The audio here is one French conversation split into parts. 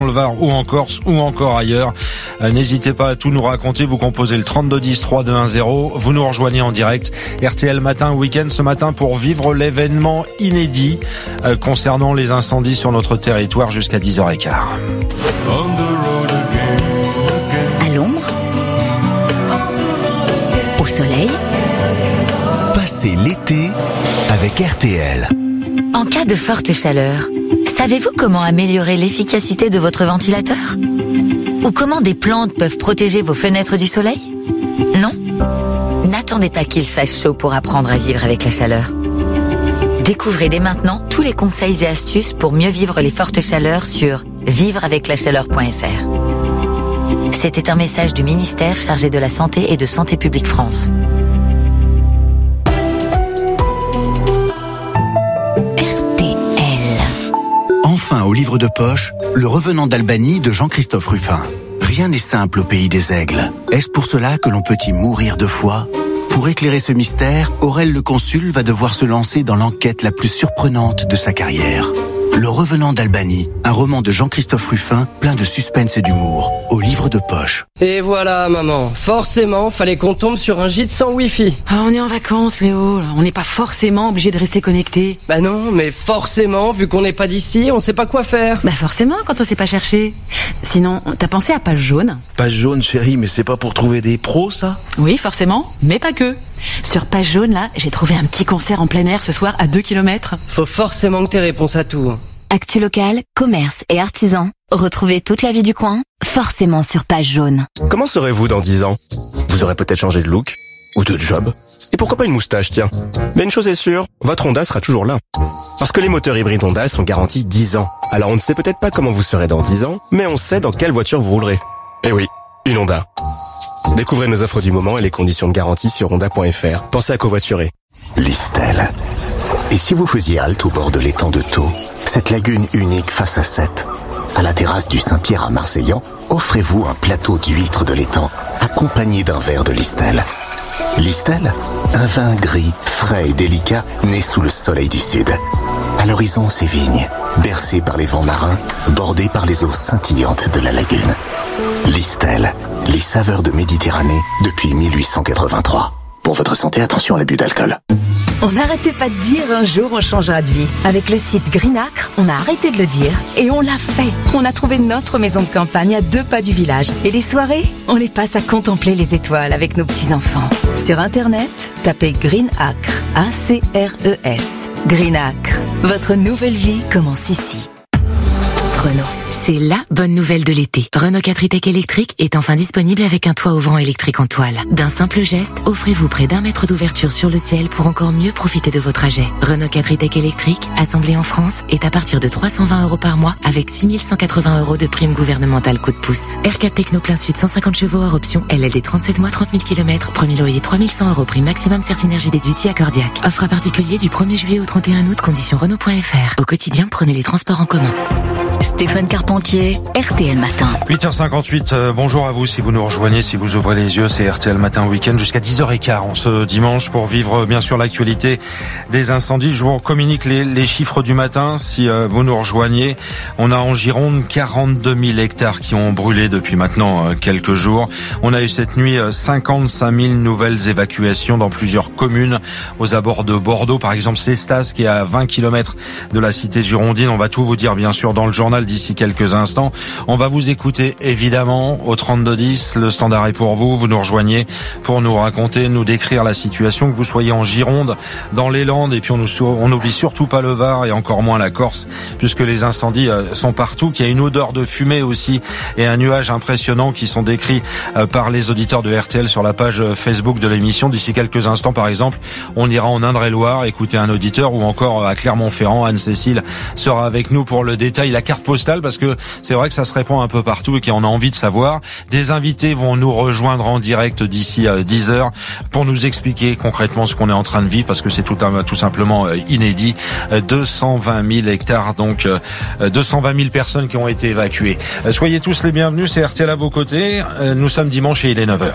le Var ou en Corse ou encore ailleurs. N'hésitez pas à tout nous raconter, vous composez le 3210 3210, vous nous rejoignez en direct. RTL Matin Week-end ce matin pour vivre l'événement inédit concernant les incendies sur notre territoire jusqu'à 10h15. À l'ombre, au soleil, passez l'été avec RTL. en cas de forte chaleur, savez-vous comment améliorer l'efficacité de votre ventilateur ? Ou comment des plantes peuvent protéger vos fenêtres du soleil ? Non ? N'attendez pas qu'il fasse chaud pour apprendre à vivre avec la chaleur. Découvrez dès maintenant tous les conseils et astuces pour mieux vivre les fortes chaleurs sur vivreaveclachaleur.fr. C'était un message du ministère chargé de la Santé et de Santé publique France. Enfin, au livre de poche, Le Revenant d'Albanie de Jean-Christophe Ruffin. Rien n'est simple au pays des aigles. Est-ce pour cela que l'on peut y mourir de foi ? Pour éclairer ce mystère, Aurel le Consul va devoir se lancer dans l'enquête la plus surprenante de sa carrière. Le Revenant d'Albanie, un roman de Jean-Christophe Ruffin, plein de suspense et d'humour, au livre de poche. Et voilà, maman. Forcément, fallait qu'on tombe sur un gîte sans wifi. Ah, on est en vacances, Léo. On n'est pas forcément obligé de rester connecté. Bah non, mais forcément, vu qu'on n'est pas d'ici, on sait pas quoi faire. Bah forcément, quand on sait pas chercher. Sinon, t'as pensé à Page Jaune ? Page Jaune, chérie, mais c'est pas pour trouver des pros, ça ? Oui, forcément, mais pas que. Sur Page Jaune, là, j'ai trouvé un petit concert en plein air ce soir à 2 km. Faut forcément que t'aies réponse à tout. Actu locale, commerce et artisans. Retrouvez toute la vie du coin, forcément sur Page Jaune. Comment serez-vous dans 10 ans ? Vous aurez peut-être changé de look ou de job. Et pourquoi pas une moustache, tiens. Mais une chose est sûre, votre Honda sera toujours là. Parce que les moteurs hybrides Honda sont garantis 10 ans. Alors on ne sait peut-être pas comment vous serez dans 10 ans, mais on sait dans quelle voiture vous roulerez. Eh oui, une Honda. Découvrez nos offres du moment et les conditions de garantie sur honda.fr. Pensez à covoiturer. Listel. Et si vous faisiez halte au bord de l'étang de Thau, cette lagune unique face à Sète, à la terrasse du Saint-Pierre à Marseillan, offrez-vous un plateau d'huîtres de l'étang, accompagné d'un verre de Listel. Listel, un vin gris, frais et délicat, né sous le soleil du sud. À l'horizon, ses vignes, bercées par les vents marins, bordées par les eaux scintillantes de la lagune. Listel, les saveurs de Méditerranée depuis 1883. Pour votre santé, attention à l'abus d'alcool. On n'arrêtait pas de dire un jour on changera de vie. Avec le site Greenacre, on a arrêté de le dire et on l'a fait. On a trouvé notre maison de campagne à 2 pas du village. Et les soirées, on les passe à contempler les étoiles avec nos petits-enfants. Sur Internet, tapez Greenacre, A-C-R-E-S. Greenacre, votre nouvelle vie commence ici. Renault. C'est la bonne nouvelle de l'été. Renault 4 e-Tech électrique est enfin disponible avec un toit ouvrant électrique en toile. D'un simple geste, offrez-vous près d'1 mètre d'ouverture sur le ciel pour encore mieux profiter de vos trajets. Renault 4 e-Tech électrique, assemblé en France, est à partir de 320 € par mois avec 6 180 € de prime gouvernementale coup de pouce. R4 Techno plein sud 150 chevaux hors option, LLD 37 mois 30 000 km, premier loyer 3100 € prime maximum Certinergie déduit accordiaque. Offre à particulier du 1er juillet au 31 août, conditions Renault.fr. Au quotidien, prenez les transports en commun. Stéphane Carpentier, RTL Matin. 8h58, bonjour à vous si vous nous rejoignez, si vous ouvrez les yeux, c'est RTL Matin Week-end jusqu'à 10h15 en ce dimanche pour vivre bien sûr l'actualité des incendies. Je vous communique les chiffres du matin si vous nous rejoignez. On a en Gironde 42 000 hectares qui ont brûlé depuis maintenant quelques jours. On a eu cette nuit 55 000 nouvelles évacuations dans plusieurs communes aux abords de Bordeaux. Par exemple, Cestas qui est à 20 km de la cité girondine. On va tout vous dire bien sûr dans le journal d'ici quelques instants. On va vous écouter évidemment au 3210. Le standard est pour vous. Vous nous rejoignez pour nous raconter, nous décrire la situation, que vous soyez en Gironde, dans les Landes, et puis on n'oublie surtout pas le Var et encore moins la Corse, puisque les incendies sont partout, qu'il y a une odeur de fumée aussi et un nuage impressionnant qui sont décrits par les auditeurs de RTL sur la page Facebook de l'émission. D'ici quelques instants, par exemple, on ira en Indre-et-Loire écouter un auditeur, ou encore à Clermont-Ferrand, Anne-Cécile sera avec nous pour le détail, la carte postale, parce que c'est vrai que ça se répand un peu partout et qu'on a envie de savoir. Des invités vont nous rejoindre en direct d'ici 10h pour nous expliquer concrètement ce qu'on est en train de vivre, parce que c'est tout simplement inédit. 220 000 hectares, donc 220 000 personnes qui ont été évacuées. Soyez tous les bienvenus, c'est RTL à vos côtés. Nous sommes dimanche et il est 9h.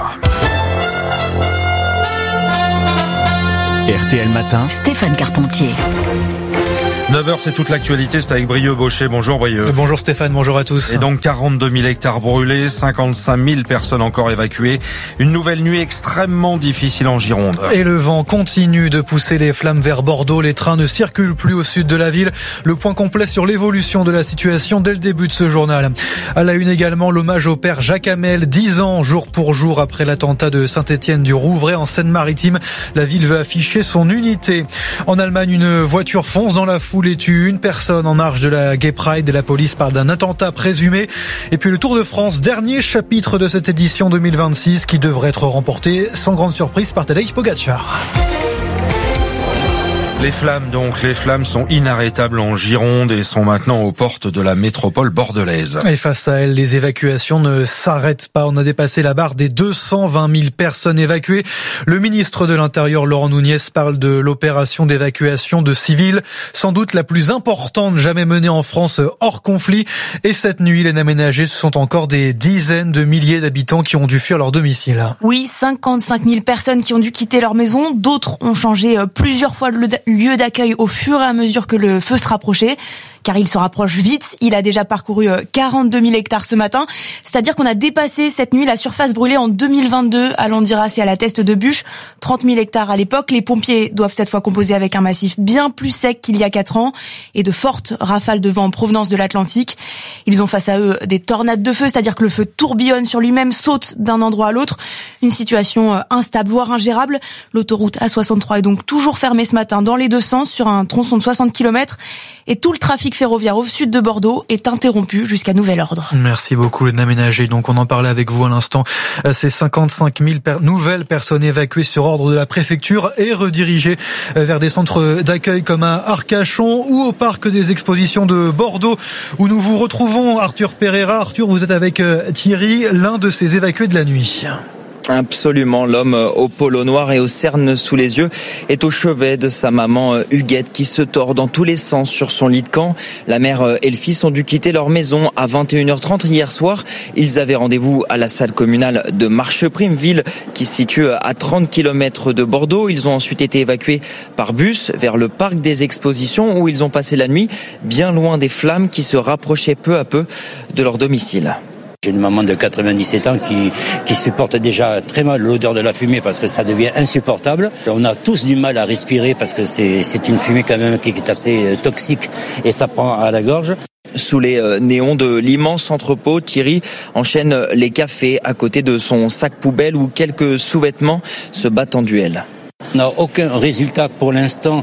RTL Matin, Stéphane Carpentier. 9h, c'est toute l'actualité, c'est avec Brieux Baucher. Bonjour Brieux. Bonjour Stéphane, bonjour à tous. Et donc 42 000 hectares brûlés, 55 000 personnes encore évacuées. Une nouvelle nuit extrêmement difficile en Gironde. Et le vent continue de pousser les flammes vers Bordeaux. Les trains ne circulent plus au sud de la ville. Le point complet sur l'évolution de la situation dès le début de ce journal. À la une également, l'hommage au père Jacques Hamel, 10 ans jour pour jour après l'attentat de Saint-Étienne-du-Rouvray en Seine-Maritime. La ville veut afficher son unité. En Allemagne, une voiture fonce dans la foule et tue une personne en marge de la Gay Pride. La police parle d'un attentat présumé. Et puis le Tour de France, dernier chapitre de cette édition 2026 qui devrait être remporté sans grande surprise par Tadej Pogačar. Les flammes sont inarrêtables en Gironde et sont maintenant aux portes de la métropole bordelaise. Et face à elles, les évacuations ne s'arrêtent pas. On a dépassé la barre des 220 000 personnes évacuées. Le ministre de l'Intérieur, Laurent Nunez, parle de l'opération d'évacuation de civils, sans doute la plus importante jamais menée en France hors conflit. Et cette nuit, les aménagés, ce sont encore des dizaines de milliers d'habitants qui ont dû fuir leur domicile. Oui, 55 000 personnes qui ont dû quitter leur maison. D'autres ont changé plusieurs fois de lieu d'accueil au fur et à mesure que le feu se rapprochait, car il se rapproche vite. Il a déjà parcouru 42 000 hectares ce matin, c'est-à-dire qu'on a dépassé cette nuit la surface brûlée en 2022 à Landiras et à la Teste de Buch, 30 000 hectares à l'époque. Les pompiers doivent cette fois composer avec un massif bien plus sec qu'il y a 4 ans et de fortes rafales de vent en provenance de l'Atlantique. Ils ont face à eux des tornades de feu, c'est-à-dire que le feu tourbillonne sur lui-même, saute d'un endroit à l'autre. Une situation instable, voire ingérable. L'autoroute A63 est donc toujours fermée ce matin dans les deux sens sur un tronçon de 60 km et tout le trafic ferroviaire au sud de Bordeaux est interrompu jusqu'à nouvel ordre. Merci beaucoup les aménagés. Donc on en parlait avec vous à l'instant. Ces 55 000 nouvelles personnes évacuées sur ordre de la préfecture et redirigées vers des centres d'accueil comme à Arcachon ou au parc des expositions de Bordeaux où nous vous retrouvons Arthur Pereira. Arthur, vous êtes avec Thierry, l'un de ces évacués de la nuit. Absolument, l'homme au polo noir et aux cernes sous les yeux est au chevet de sa maman Huguette qui se tord dans tous les sens sur son lit de camp. La mère et le fils ont dû quitter leur maison à 21h30 hier soir. Ils avaient rendez-vous à la salle communale de Marcheprime, ville qui se situe à 30 km de Bordeaux. Ils ont ensuite été évacués par bus vers le parc des expositions où ils ont passé la nuit bien loin des flammes qui se rapprochaient peu à peu de leur domicile. J'ai une maman de 97 ans qui supporte déjà très mal l'odeur de la fumée parce que ça devient insupportable. On a tous du mal à respirer parce que c'est une fumée quand même qui est assez toxique et ça prend à la gorge. Sous les néons de l'immense entrepôt, Thierry enchaîne les cafés à côté de son sac poubelle où quelques sous-vêtements se battent en duel. On n'a aucun résultat pour l'instant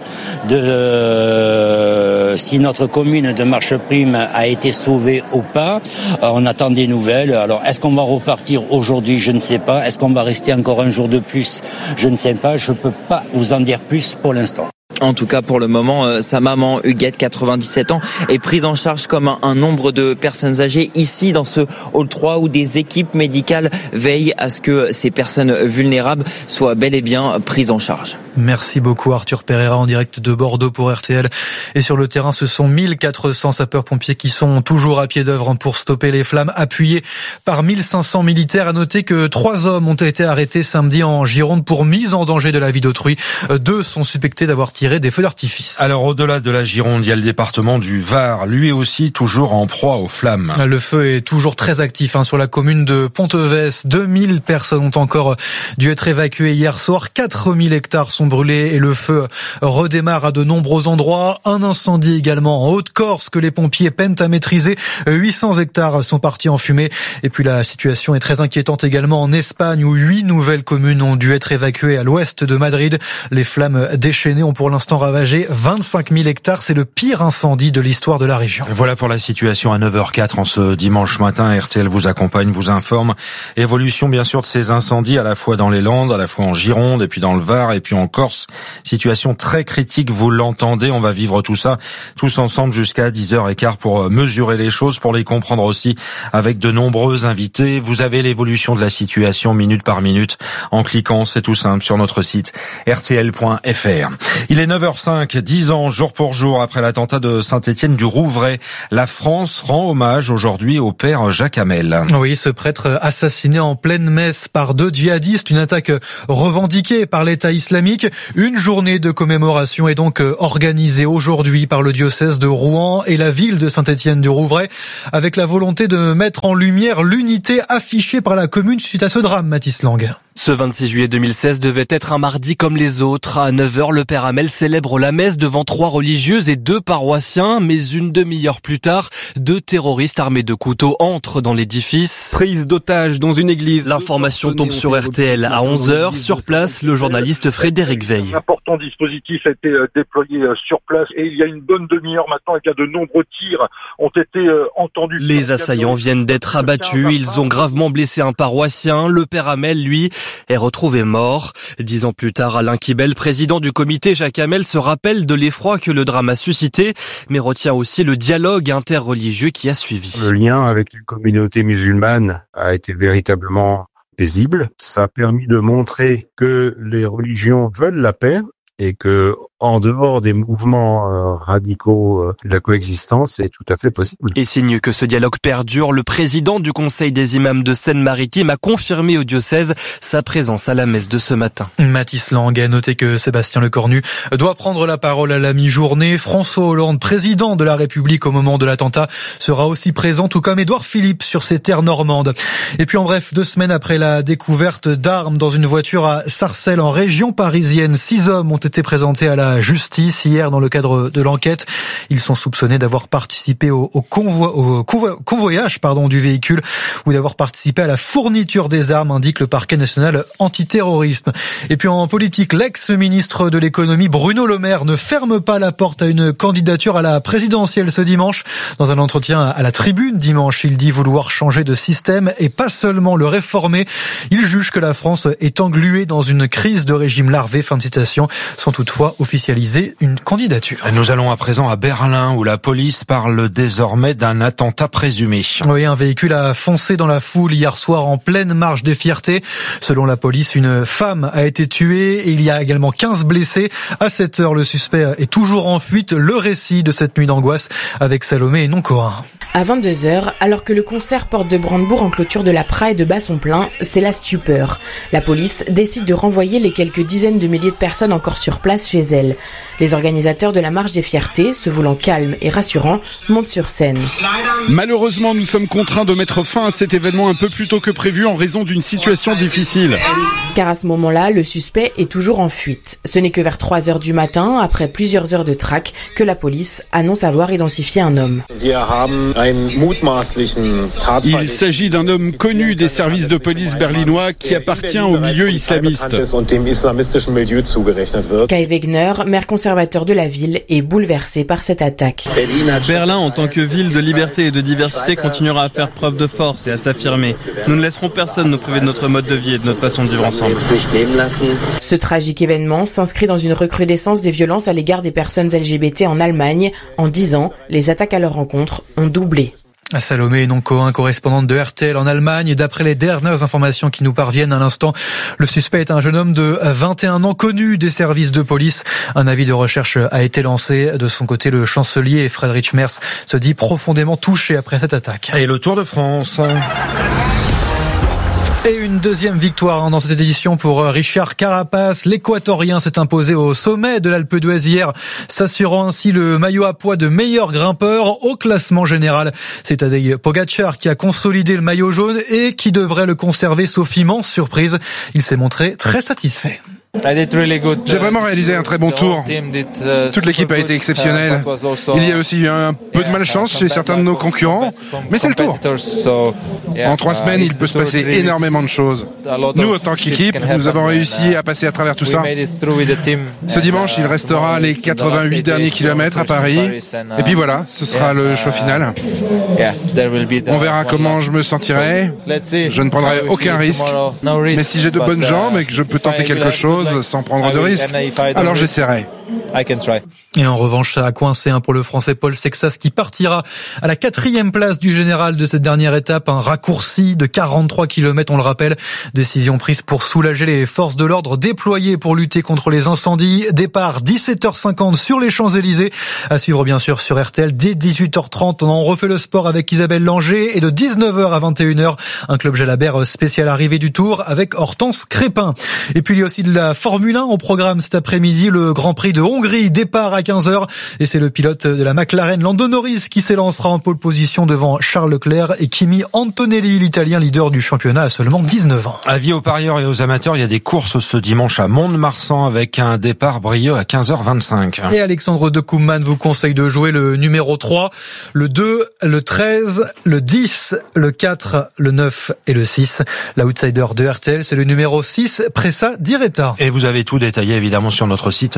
de si notre commune de Marcheprime a été sauvée ou pas. On attend des nouvelles. Alors, est-ce qu'on va repartir aujourd'hui? Je ne sais pas. Est-ce qu'on va rester encore un jour de plus? Je ne sais pas. Je ne peux pas vous en dire plus pour l'instant. En tout cas, pour le moment, sa maman, Huguette, 97 ans, est prise en charge comme un nombre de personnes âgées ici, dans ce hall 3, où des équipes médicales veillent à ce que ces personnes vulnérables soient bel et bien prises en charge. Merci beaucoup Arthur Pereira en direct de Bordeaux pour RTL. Et sur le terrain, ce sont 1400 sapeurs-pompiers qui sont toujours à pied d'œuvre pour stopper les flammes, appuyés par 1500 militaires. À noter que 3 hommes ont été arrêtés samedi en Gironde pour mise en danger de la vie d'autrui. 2 sont suspectés d'avoir tiré des feux d'artifice. Alors au-delà de la Gironde, il y a le département du Var, lui aussi toujours en proie aux flammes. Le feu est toujours très actif sur la commune de Ponteves. 2000 personnes ont encore dû être évacuées hier soir. 4000 hectares sont brûlés et le feu redémarre à de nombreux endroits. Un incendie également en Haute-Corse que les pompiers peinent à maîtriser. 800 hectares sont partis en fumée. Et puis la situation est très inquiétante également en Espagne où 8 nouvelles communes ont dû être évacuées à l'ouest de Madrid. Les flammes déchaînées ont pour l'instant ravagé 25 000 hectares. C'est le pire incendie de l'histoire de la région. Voilà pour la situation à 9h04 en ce dimanche matin. RTL vous accompagne, vous informe. Évolution bien sûr de ces incendies à la fois dans les Landes, à la fois en Gironde et puis dans le Var et puis en Corse. Situation très critique, vous l'entendez. On va vivre tout ça tous ensemble jusqu'à 10h15 pour mesurer les choses, pour les comprendre aussi avec de nombreux invités. Vous avez l'évolution de la situation minute par minute en cliquant, c'est tout simple, sur notre site rtl.fr. Il est est 9h05, 10 ans jour pour jour après l'attentat de Saint-Étienne du Rouvray. La France rend hommage aujourd'hui au père Jacques Hamel. Oui, ce prêtre assassiné en pleine messe par 2 djihadistes, une attaque revendiquée par l'État islamique. Une journée de commémoration est donc organisée aujourd'hui par le diocèse de Rouen et la ville de Saint-Étienne du Rouvray, avec la volonté de mettre en lumière l'unité affichée par la commune suite à ce drame, Mathis Lang. Ce 26 juillet 2016 devait être un mardi comme les autres. À 9h, le père Hamel célèbre la messe devant 3 religieuses et 2 paroissiens. Mais une demi-heure plus tard, 2 terroristes armés de couteaux entrent dans l'édifice. Prise d'otage dans une église. L'information tombe sur RTL à 11h. Sur place, le journaliste Frédéric Veil. Un important dispositif a été déployé sur place et il y a une bonne demi-heure maintenant et de nombreux tirs ont été entendus. Les assaillants viennent d'être abattus. Ils ont gravement blessé un paroissien. Le père Hamel, lui, est retrouvé mort. 10 ans plus tard, Alain Kibel, président du comité Jacques Hamel, se rappelle de l'effroi que le drame a suscité, mais retient aussi le dialogue interreligieux qui a suivi. Le lien avec la communauté musulmane a été véritablement paisible. Ça a permis de montrer que les religions veulent la paix et que, en dehors des mouvements radicaux de la coexistence, c'est tout à fait possible. Et signe que ce dialogue perdure, le président du Conseil des imams de Seine-Maritime a confirmé au diocèse sa présence à la messe de ce matin. Mathis Lang a noté que Sébastien Lecornu doit prendre la parole à la mi-journée. François Hollande, président de la République au moment de l'attentat, sera aussi présent, tout comme Édouard Philippe sur ses terres normandes. Et puis en bref, 2 semaines après la découverte d'armes dans une voiture à Sarcelles en région parisienne, 6 hommes ont été présentés à la justice hier dans le cadre de l'enquête. Ils sont soupçonnés d'avoir participé au convoyage du véhicule ou d'avoir participé à la fourniture des armes, indique le parquet national antiterrorisme. Et puis en politique, l'ex-ministre de l'économie Bruno Le Maire ne ferme pas la porte à une candidature à la présidentielle ce dimanche. Dans un entretien à la Tribune dimanche, il dit vouloir changer de système et pas seulement le réformer. Il juge que la France est engluée dans une crise de régime larvé, fin de citation, sans toutefois officialiser une candidature. Nous allons à présent à Berlin où la police parle désormais d'un attentat présumé. Oui, un véhicule a foncé dans la foule hier soir en pleine marche des Fiertés. Selon la police, une femme a été tuée et il y a également 15 blessés. À 7 heures, le suspect est toujours en fuite. Le récit de cette nuit d'angoisse avec Salomé et Non-Corin. À 22h, alors que le concert Porte de Brandebourg en clôture de la Praille de Basson-Plein, c'est la stupeur. La police décide de renvoyer les quelques dizaines de milliers de personnes encore sur place chez elle. Les organisateurs de la Marche des Fiertés, se voulant calmes et rassurants, montent sur scène. Malheureusement, nous sommes contraints de mettre fin à cet événement un peu plus tôt que prévu en raison d'une situation difficile. Car à ce moment-là, le suspect est toujours en fuite. Ce n'est que vers 3h du matin, après plusieurs heures de traque, que la police annonce avoir identifié un homme. Il s'agit d'un homme connu des services de police berlinois qui appartient au milieu islamiste. Kai Wegner, maire conservateur de la ville, est bouleversé par cette attaque. Berlin, en tant que ville de liberté et de diversité, continuera à faire preuve de force et à s'affirmer. Nous ne laisserons personne nous priver de notre mode de vie et de notre façon de vivre ensemble. Ce tragique événement s'inscrit dans une recrudescence des violences à l'égard des personnes LGBT en Allemagne. En 10 ans, les attaques à leur rencontre ont doublé. Salomé Non-Corin, correspondante de RTL en Allemagne. Et d'après les dernières informations qui nous parviennent à l'instant, le suspect est un jeune homme de 21 ans connu des services de police. Un avis de recherche a été lancé. De son côté, le chancelier Friedrich Merz se dit profondément touché après cette attaque. Et le Tour de France. Et une deuxième victoire dans cette édition pour Richard Carapaz. L'Équatorien s'est imposé au sommet de l'Alpe d'Huez hier, s'assurant ainsi le maillot à poids de meilleur grimpeur au classement général. C'est Tadej Pogačar qui a consolidé le maillot jaune et qui devrait le conserver sauf immense surprise. Il s'est montré très satisfait. J'ai vraiment réalisé un très bon tour. Toute l'équipe a été exceptionnelle. Il y a aussi eu un peu de malchance chez certains de nos concurrents, mais c'est le tour. En 3 semaines, il peut se passer énormément de choses. Nous, en tant qu'équipe, nous avons réussi à passer à travers tout ça. Ce dimanche, il restera les 88 derniers kilomètres à Paris. Et puis voilà, ce sera le choix final. On verra comment je me sentirai. Je ne prendrai aucun risque. Mais si j'ai de bonnes jambes et que je peux tenter quelque chose sans prendre de risque, alors j'essaierai. I can try. Et en revanche, ça a coincé pour le Français Paul Sexas qui partira à la 4e place du général de cette dernière étape. Un raccourci de 43 km, on le rappelle. Décision prise pour soulager les forces de l'ordre déployées pour lutter contre les incendies. Départ 17h50 sur les Champs-Élysées. À suivre bien sûr sur RTL dès 18h30. On en refait le sport avec Isabelle Langer. Et de 19h à 21h, un club Jalabert spécial arrivée du Tour avec Hortense Crépin. Et puis il y a aussi de la Formule 1 au programme cet après-midi. Le Grand Prix de Hongrie, départ à 15h. Et c'est le pilote de la McLaren, Lando Norris, qui s'élancera en pole position devant Charles Leclerc et Kimi Antonelli, l'Italien leader du championnat à seulement 19 ans. Avis aux parieurs et aux amateurs, il y a des courses ce dimanche à Mont-de-Marsan avec un départ brilleux à 15h25. Et Alexandre de Koopman vous conseille de jouer le numéro 3, le 2, le 13, le 10, le 4, le 9 et le 6. L'outsider de RTL, c'est le numéro 6, Pressa Diretta. Et vous avez tout détaillé évidemment sur notre site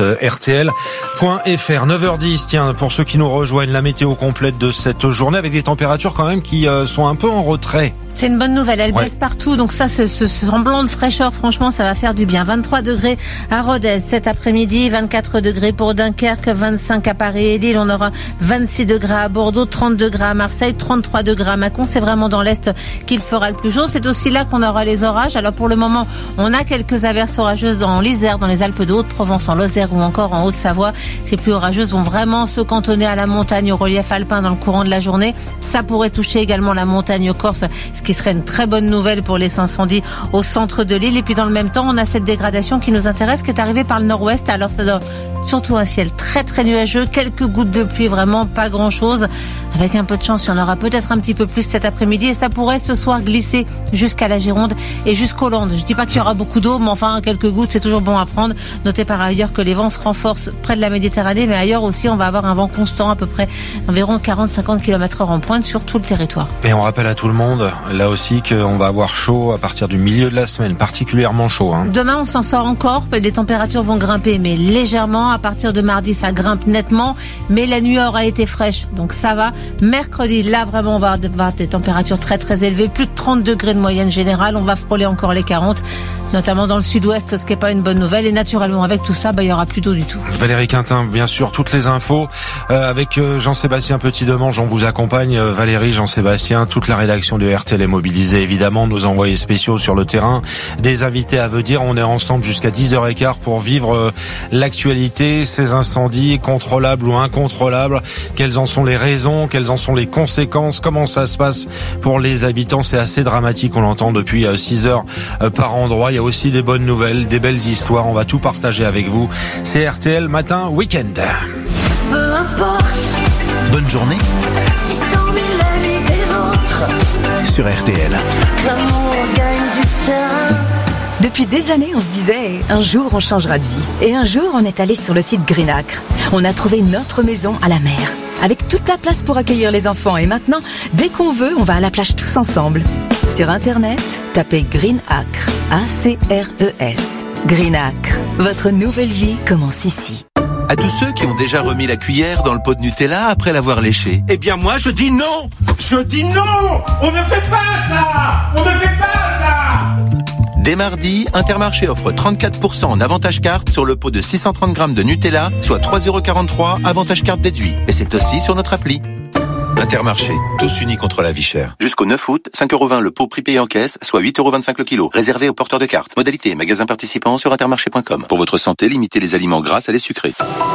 rtl.fr. 9h10, tiens, pour ceux qui nous rejoignent, la météo complète de cette journée avec des températures quand même qui sont un peu en retrait. C'est une bonne nouvelle, elle baisse partout, donc ça, ce semblant de fraîcheur, franchement, ça va faire du bien. 23 degrés à Rodez cet après-midi, 24 degrés pour Dunkerque, 25 à Paris et Lille, on aura 26 degrés à Bordeaux, 30 degrés à Marseille, 33 degrés à Mâcon. C'est vraiment dans l'Est qu'il fera le plus chaud. C'est aussi là qu'on aura les orages. Alors pour le moment, on a quelques averses orageuses dans l'Isère, dans les Alpes de Haute-Provence, en Lozère ou encore en Haute-Savoie. Ces pluies orageuses vont vraiment se cantonner à la montagne, au relief alpin dans le courant de la journée. Ça pourrait toucher également la montagne corse, ce qui serait une très bonne nouvelle pour les incendies au centre de l'île. Et puis dans le même temps, on a cette dégradation qui nous intéresse, qui est arrivée par le nord-ouest. Alors ça donne surtout un ciel très très nuageux, quelques gouttes de pluie, vraiment pas grand chose. Avec un peu de chance, il y en aura peut-être un petit peu plus cet après-midi et ça pourrait ce soir glisser jusqu'à la Gironde et jusqu'aux Landes. Je dis pas qu'il y aura beaucoup d'eau, mais enfin quelques gouttes, c'est toujours bon à prendre. Notez par ailleurs que les vents se renforcent près de la Méditerranée, mais ailleurs aussi, on va avoir un vent constant, à peu près environ 40-50 km/h en pointe sur tout le territoire. Et on rappelle à tout le monde, là aussi, qu'on va avoir chaud à partir du milieu de la semaine, particulièrement chaud. Demain, on s'en sort encore, les températures vont grimper, mais légèrement. À partir de mardi, ça grimpe nettement, mais la nuit aura été fraîche, donc ça va. Mercredi, là, vraiment, on va avoir des températures très très élevées, plus de 30 degrés de moyenne générale, on va frôler encore les 40, notamment dans le sud-ouest, ce qui n'est pas une bonne nouvelle. Et naturellement, avec tout ça, il y aura plus d'eau du tout. Valérie Quintin, bien sûr, toutes les infos avec Jean-Sébastien Petit-Demange. On vous accompagne, Valérie, Jean-Sébastien, toute la rédaction de RTL est mobilisée, évidemment, nos envoyés spéciaux sur le terrain, des invités à venir. On est ensemble jusqu'à 10h15 pour vivre l'actualité, ces incendies contrôlables ou incontrôlables. Quelles en sont les raisons, quelles en sont les conséquences, comment ça se passe pour les habitants. C'est assez dramatique, on l'entend depuis 6 heures par endroit. Il y a aussi des bonnes nouvelles, des belles histoires. On va tout partager avec vous. C'est RTL Matin Week-end. Peu importe. Bonne journée. Si t'ennuies la vie des autres. Sur RTL. L'amour gagne du terrain. Depuis des années, on se disait, un jour on changera de vie. Et un jour, on est allé sur le site Greenacre. On a trouvé notre maison à la mer, avec toute la place pour accueillir les enfants. Et maintenant, dès qu'on veut, on va à la plage tous ensemble. Sur Internet, tapez Greenacre, A-C-R-E-S. Greenacre, votre nouvelle vie commence ici. À tous ceux qui ont déjà remis la cuillère dans le pot de Nutella après l'avoir léché. Eh bien moi, je dis non. Je dis non. On ne fait pas ça. On ne fait pas ça. Dès mardi, Intermarché offre 34% en avantage carte sur le pot de 630 grammes de Nutella, soit 3,43 € avantage carte déduit. Et c'est aussi sur notre appli. Intermarché, tous unis contre la vie chère. Jusqu'au 9 août, 5,20 € le pot prix payé en caisse, soit 8,25 € le kilo. Réservé aux porteurs de cartes. Modalité et magasins participants sur intermarché.com. Pour votre santé, limitez les aliments gras à les sucrés.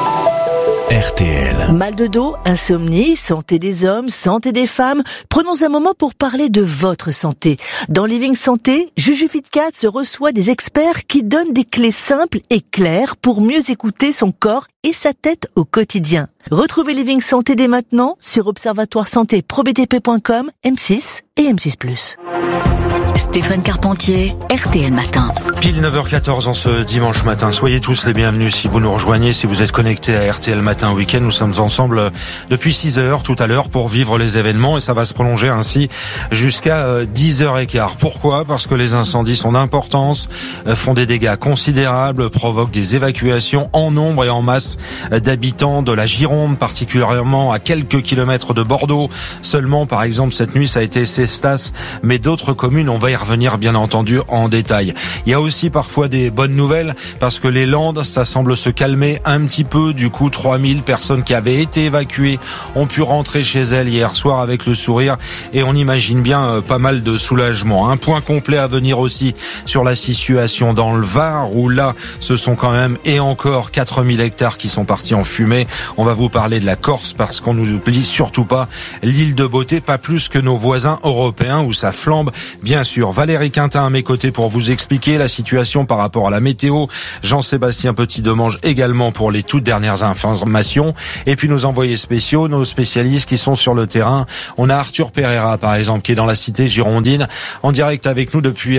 RTL. Mal de dos, insomnie, santé des hommes, santé des femmes. Prenons un moment pour parler de votre santé. Dans Living Santé, Juju Fitcat se reçoit des experts qui donnent des clés simples et claires pour mieux écouter son corps et sa tête au quotidien. Retrouvez Living Santé dès maintenant sur observatoire-santé-probtp.com, M6 et M6+. Stéphane Carpentier, RTL Matin. Pile 9h14 en ce dimanche matin. Soyez tous les bienvenus si vous nous rejoignez, si vous êtes connectés à RTL Matin Week-end. Nous sommes ensemble depuis 6 heures tout à l'heure pour vivre les événements et ça va se prolonger ainsi jusqu'à 10h15. Pourquoi ? Parce que les incendies sont d'importance, font des dégâts considérables, provoquent des évacuations en nombre et en masse d'habitants de la Gironde, particulièrement à quelques kilomètres de Bordeaux. Seulement, par exemple, cette nuit, ça a été Cestas, mais d'autres d'autres communes. On va y revenir bien entendu en détail. Il y a aussi parfois des bonnes nouvelles parce que les Landes, ça semble se calmer un petit peu. Du coup, 3000 personnes qui avaient été évacuées ont pu rentrer chez elles hier soir avec le sourire et on imagine bien pas mal de soulagement. Un point complet à venir aussi sur la situation dans le Var où là, ce sont quand même et encore 4000 hectares qui sont partis en fumée. On va vous parler de la Corse parce qu'on nous oublie surtout pas l'île de Beauté, pas plus que nos voisins européens où ça flambe. Bien sûr, Valérie Quintin à mes côtés pour vous expliquer la situation par rapport à la météo. Jean-Sébastien Petit-Demange également pour les toutes dernières informations. Et puis nos envoyés spéciaux, nos spécialistes qui sont sur le terrain. On a Arthur Pereira par exemple qui est dans la cité girondine en direct avec nous depuis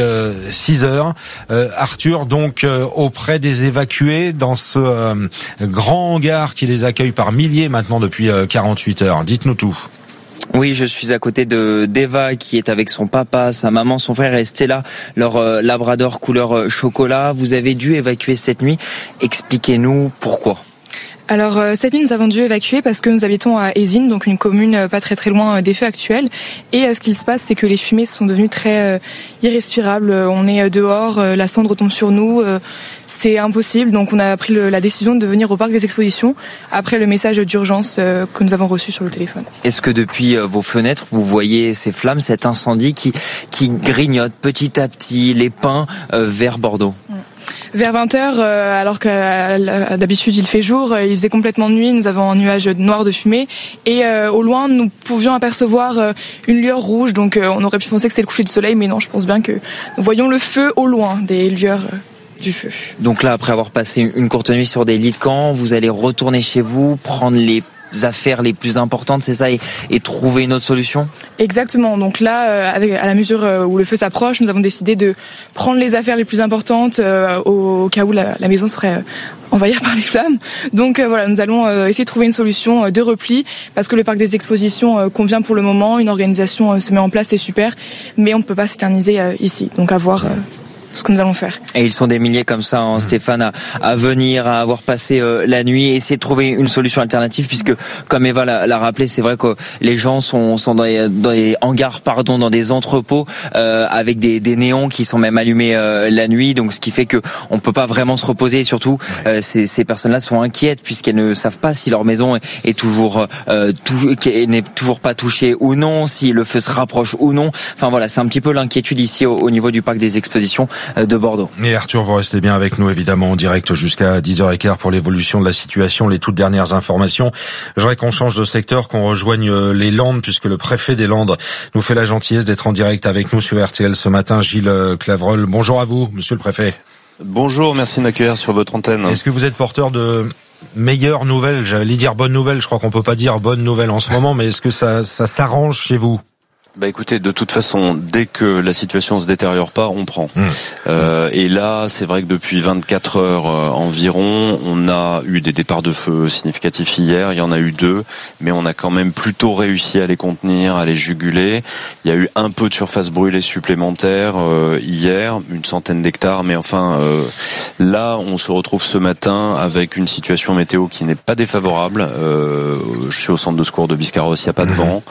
6 heures. Arthur, donc auprès des évacués dans ce grand hangar qui les accueille par milliers maintenant depuis 48 heures. Dites-nous tout. Oui, je suis à côté d'Eva qui est avec son papa, sa maman, son frère et Stella, leur labrador couleur chocolat. Vous avez dû évacuer cette nuit. Expliquez-nous pourquoi. Alors cette nuit nous avons dû évacuer parce que nous habitons à Ézines, donc une commune pas très loin des feux actuels. Et ce qu'il se passe, c'est que les fumées sont devenues très irrespirables. On est dehors, la cendre tombe sur nous, c'est impossible. Donc on a pris la décision de venir au parc des expositions après le message d'urgence que nous avons reçu sur le téléphone. Est-ce que depuis vos fenêtres, vous voyez ces flammes, cet incendie qui grignote petit à petit les pins vers Bordeaux ? Vers 20h, alors que d'habitude il fait jour, il faisait complètement nuit, nous avons un nuage noir de fumée et au loin nous pouvions apercevoir une lueur rouge, donc on aurait pu penser que c'était le coucher du soleil, mais non, je pense bien que nous voyons le feu au loin, des lueurs du feu. Donc là, après avoir passé une courte nuit sur des lits de camp, vous allez retourner chez vous, prendre les affaires les plus importantes, c'est ça, et trouver une autre solution ? Exactement. Donc là, à la mesure où le feu s'approche, nous avons décidé de prendre les affaires les plus importantes au cas où la maison serait envahie par les flammes. Donc voilà, nous allons essayer de trouver une solution de repli parce que le parc des expositions convient pour le moment. Une organisation se met en place, c'est super, mais on ne peut pas s'éterniser ici. Donc à voir ce que nous allons faire. Et ils sont des milliers comme ça, hein, Stéphane, à venir, à avoir passé la nuit, essayer de trouver une solution alternative, puisque comme Eva l'a rappelé, c'est vrai que les gens sont dans des hangars, dans des entrepôts avec des néons qui sont même allumés la nuit, donc ce qui fait que on peut pas vraiment se reposer. Et surtout, ces personnes-là sont inquiètes puisqu'elles ne savent pas si leur maison n'est toujours pas touchée ou non, si le feu se rapproche ou non. Enfin voilà, c'est un petit peu l'inquiétude ici au niveau du parc des expositions de Bordeaux. Et Arthur, vous restez bien avec nous évidemment en direct jusqu'à 10h15 pour l'évolution de la situation, les toutes dernières informations. Je voudrais qu'on change de secteur, qu'on rejoigne les Landes puisque le préfet des Landes nous fait la gentillesse d'être en direct avec nous sur RTL ce matin. Gilles Clavreul, bonjour à vous, monsieur le préfet. Bonjour, merci de m'accueillir sur votre antenne. Est-ce que vous êtes porteur de meilleures nouvelles ? J'allais dire bonnes nouvelles, je crois qu'on peut pas dire bonnes nouvelles en ce moment, mais est-ce que ça s'arrange chez vous ? Bah écoutez, de toute façon, dès que la situation se détériore pas, on prend. Et là, c'est vrai que depuis 24 heures environ, on a eu des départs de feu significatifs hier. Il y en a eu 2, mais on a quand même plutôt réussi à les contenir, à les juguler. Il y a eu un peu de surface brûlée supplémentaire hier, une centaine d'hectares, mais enfin, là, on se retrouve ce matin avec une situation météo qui n'est pas défavorable. Je suis au centre de secours de Biscarrosse, il n'y a pas de vent.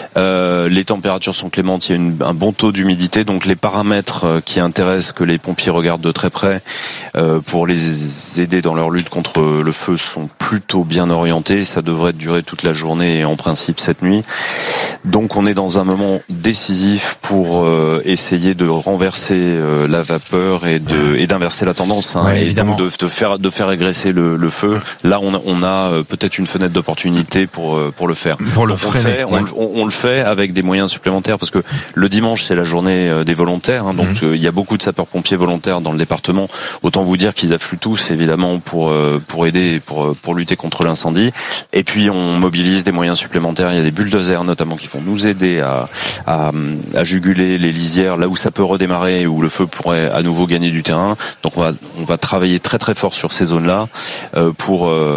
Les températures sont clémentes, il y a un bon taux d'humidité, donc les paramètres qui intéressent que les pompiers regardent de très près pour les aider dans leur lutte contre le feu sont plutôt bien orientés. Ça devrait durer toute la journée et en principe cette nuit. Donc on est dans un moment décisif pour essayer de renverser la vapeur et d'inverser la tendance, hein, et donc de faire régresser le feu. Là on a peut-être une fenêtre d'opportunité pour le faire. Pour le freiner. On le fait avec des moyens supplémentaires parce que le dimanche c'est la journée des volontaires, hein, donc il y a beaucoup de sapeurs-pompiers volontaires dans le département. Autant vous dire qu'ils affluent tous évidemment pour aider, pour lutter contre l'incendie. Et puis on mobilise des moyens supplémentaires. Il y a des bulldozers notamment qui vont nous aider à juguler les lisières là où ça peut redémarrer, où le feu pourrait à nouveau gagner du terrain. Donc on va travailler très très fort sur ces zones-là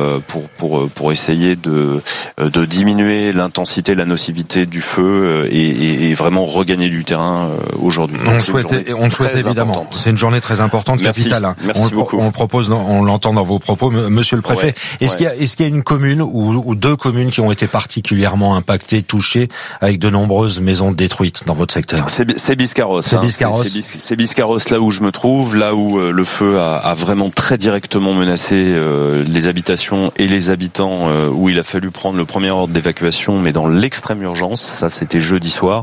pour essayer de diminuer l'intensité, la nocivité du feu et et vraiment regagner du terrain aujourd'hui. On le souhaite évidemment. C'est une journée très importante, capitale. Merci beaucoup. On le propose, on l'entend dans vos propos, Monsieur le Préfet. Est-ce qu'il y a une commune ou deux communes qui ont été particulièrement impactées, touchées, avec de nombreuses maisons détruites dans votre secteur? C'est Biscarrosse. C'est Biscarrosse là où je me trouve, là où le feu a vraiment très directement menacé les habitations et les habitants, où il a fallu prendre le premier ordre d'évacuation, mais dans l'extrême urgence. Ça, c'était jeudi soir.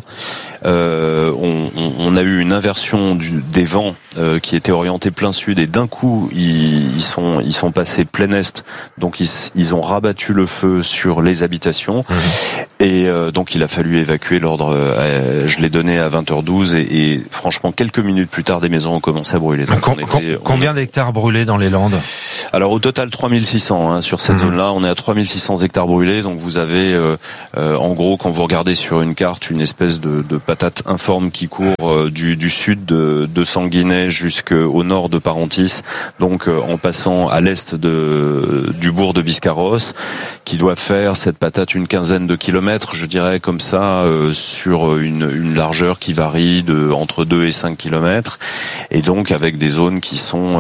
On a eu une inversion des vents qui étaient orientés plein sud, et d'un coup ils sont passés plein est, donc ils ont rabattu le feu sur les habitations. Et donc il a fallu évacuer. L'ordre, je l'ai donné à 20h12 et franchement quelques minutes plus tard des maisons ont commencé à brûler. Donc combien d'hectares brûlés dans les Landes? Alors au total 3600 sur cette zone-là, on est à 3600 hectares brûlés. Donc vous avez en gros, quand vous regardez sur une carte, une espèce de patate informe qui court du sud de Sanguinet jusqu'au nord de Parentis, donc en passant à l'est du bourg de Biscarrosse, qui doit faire cette patate une quinzaine de kilomètres, je dirais comme ça, sur une largeur qui varie entre 2 et 5 kilomètres, et donc avec des zones qui sont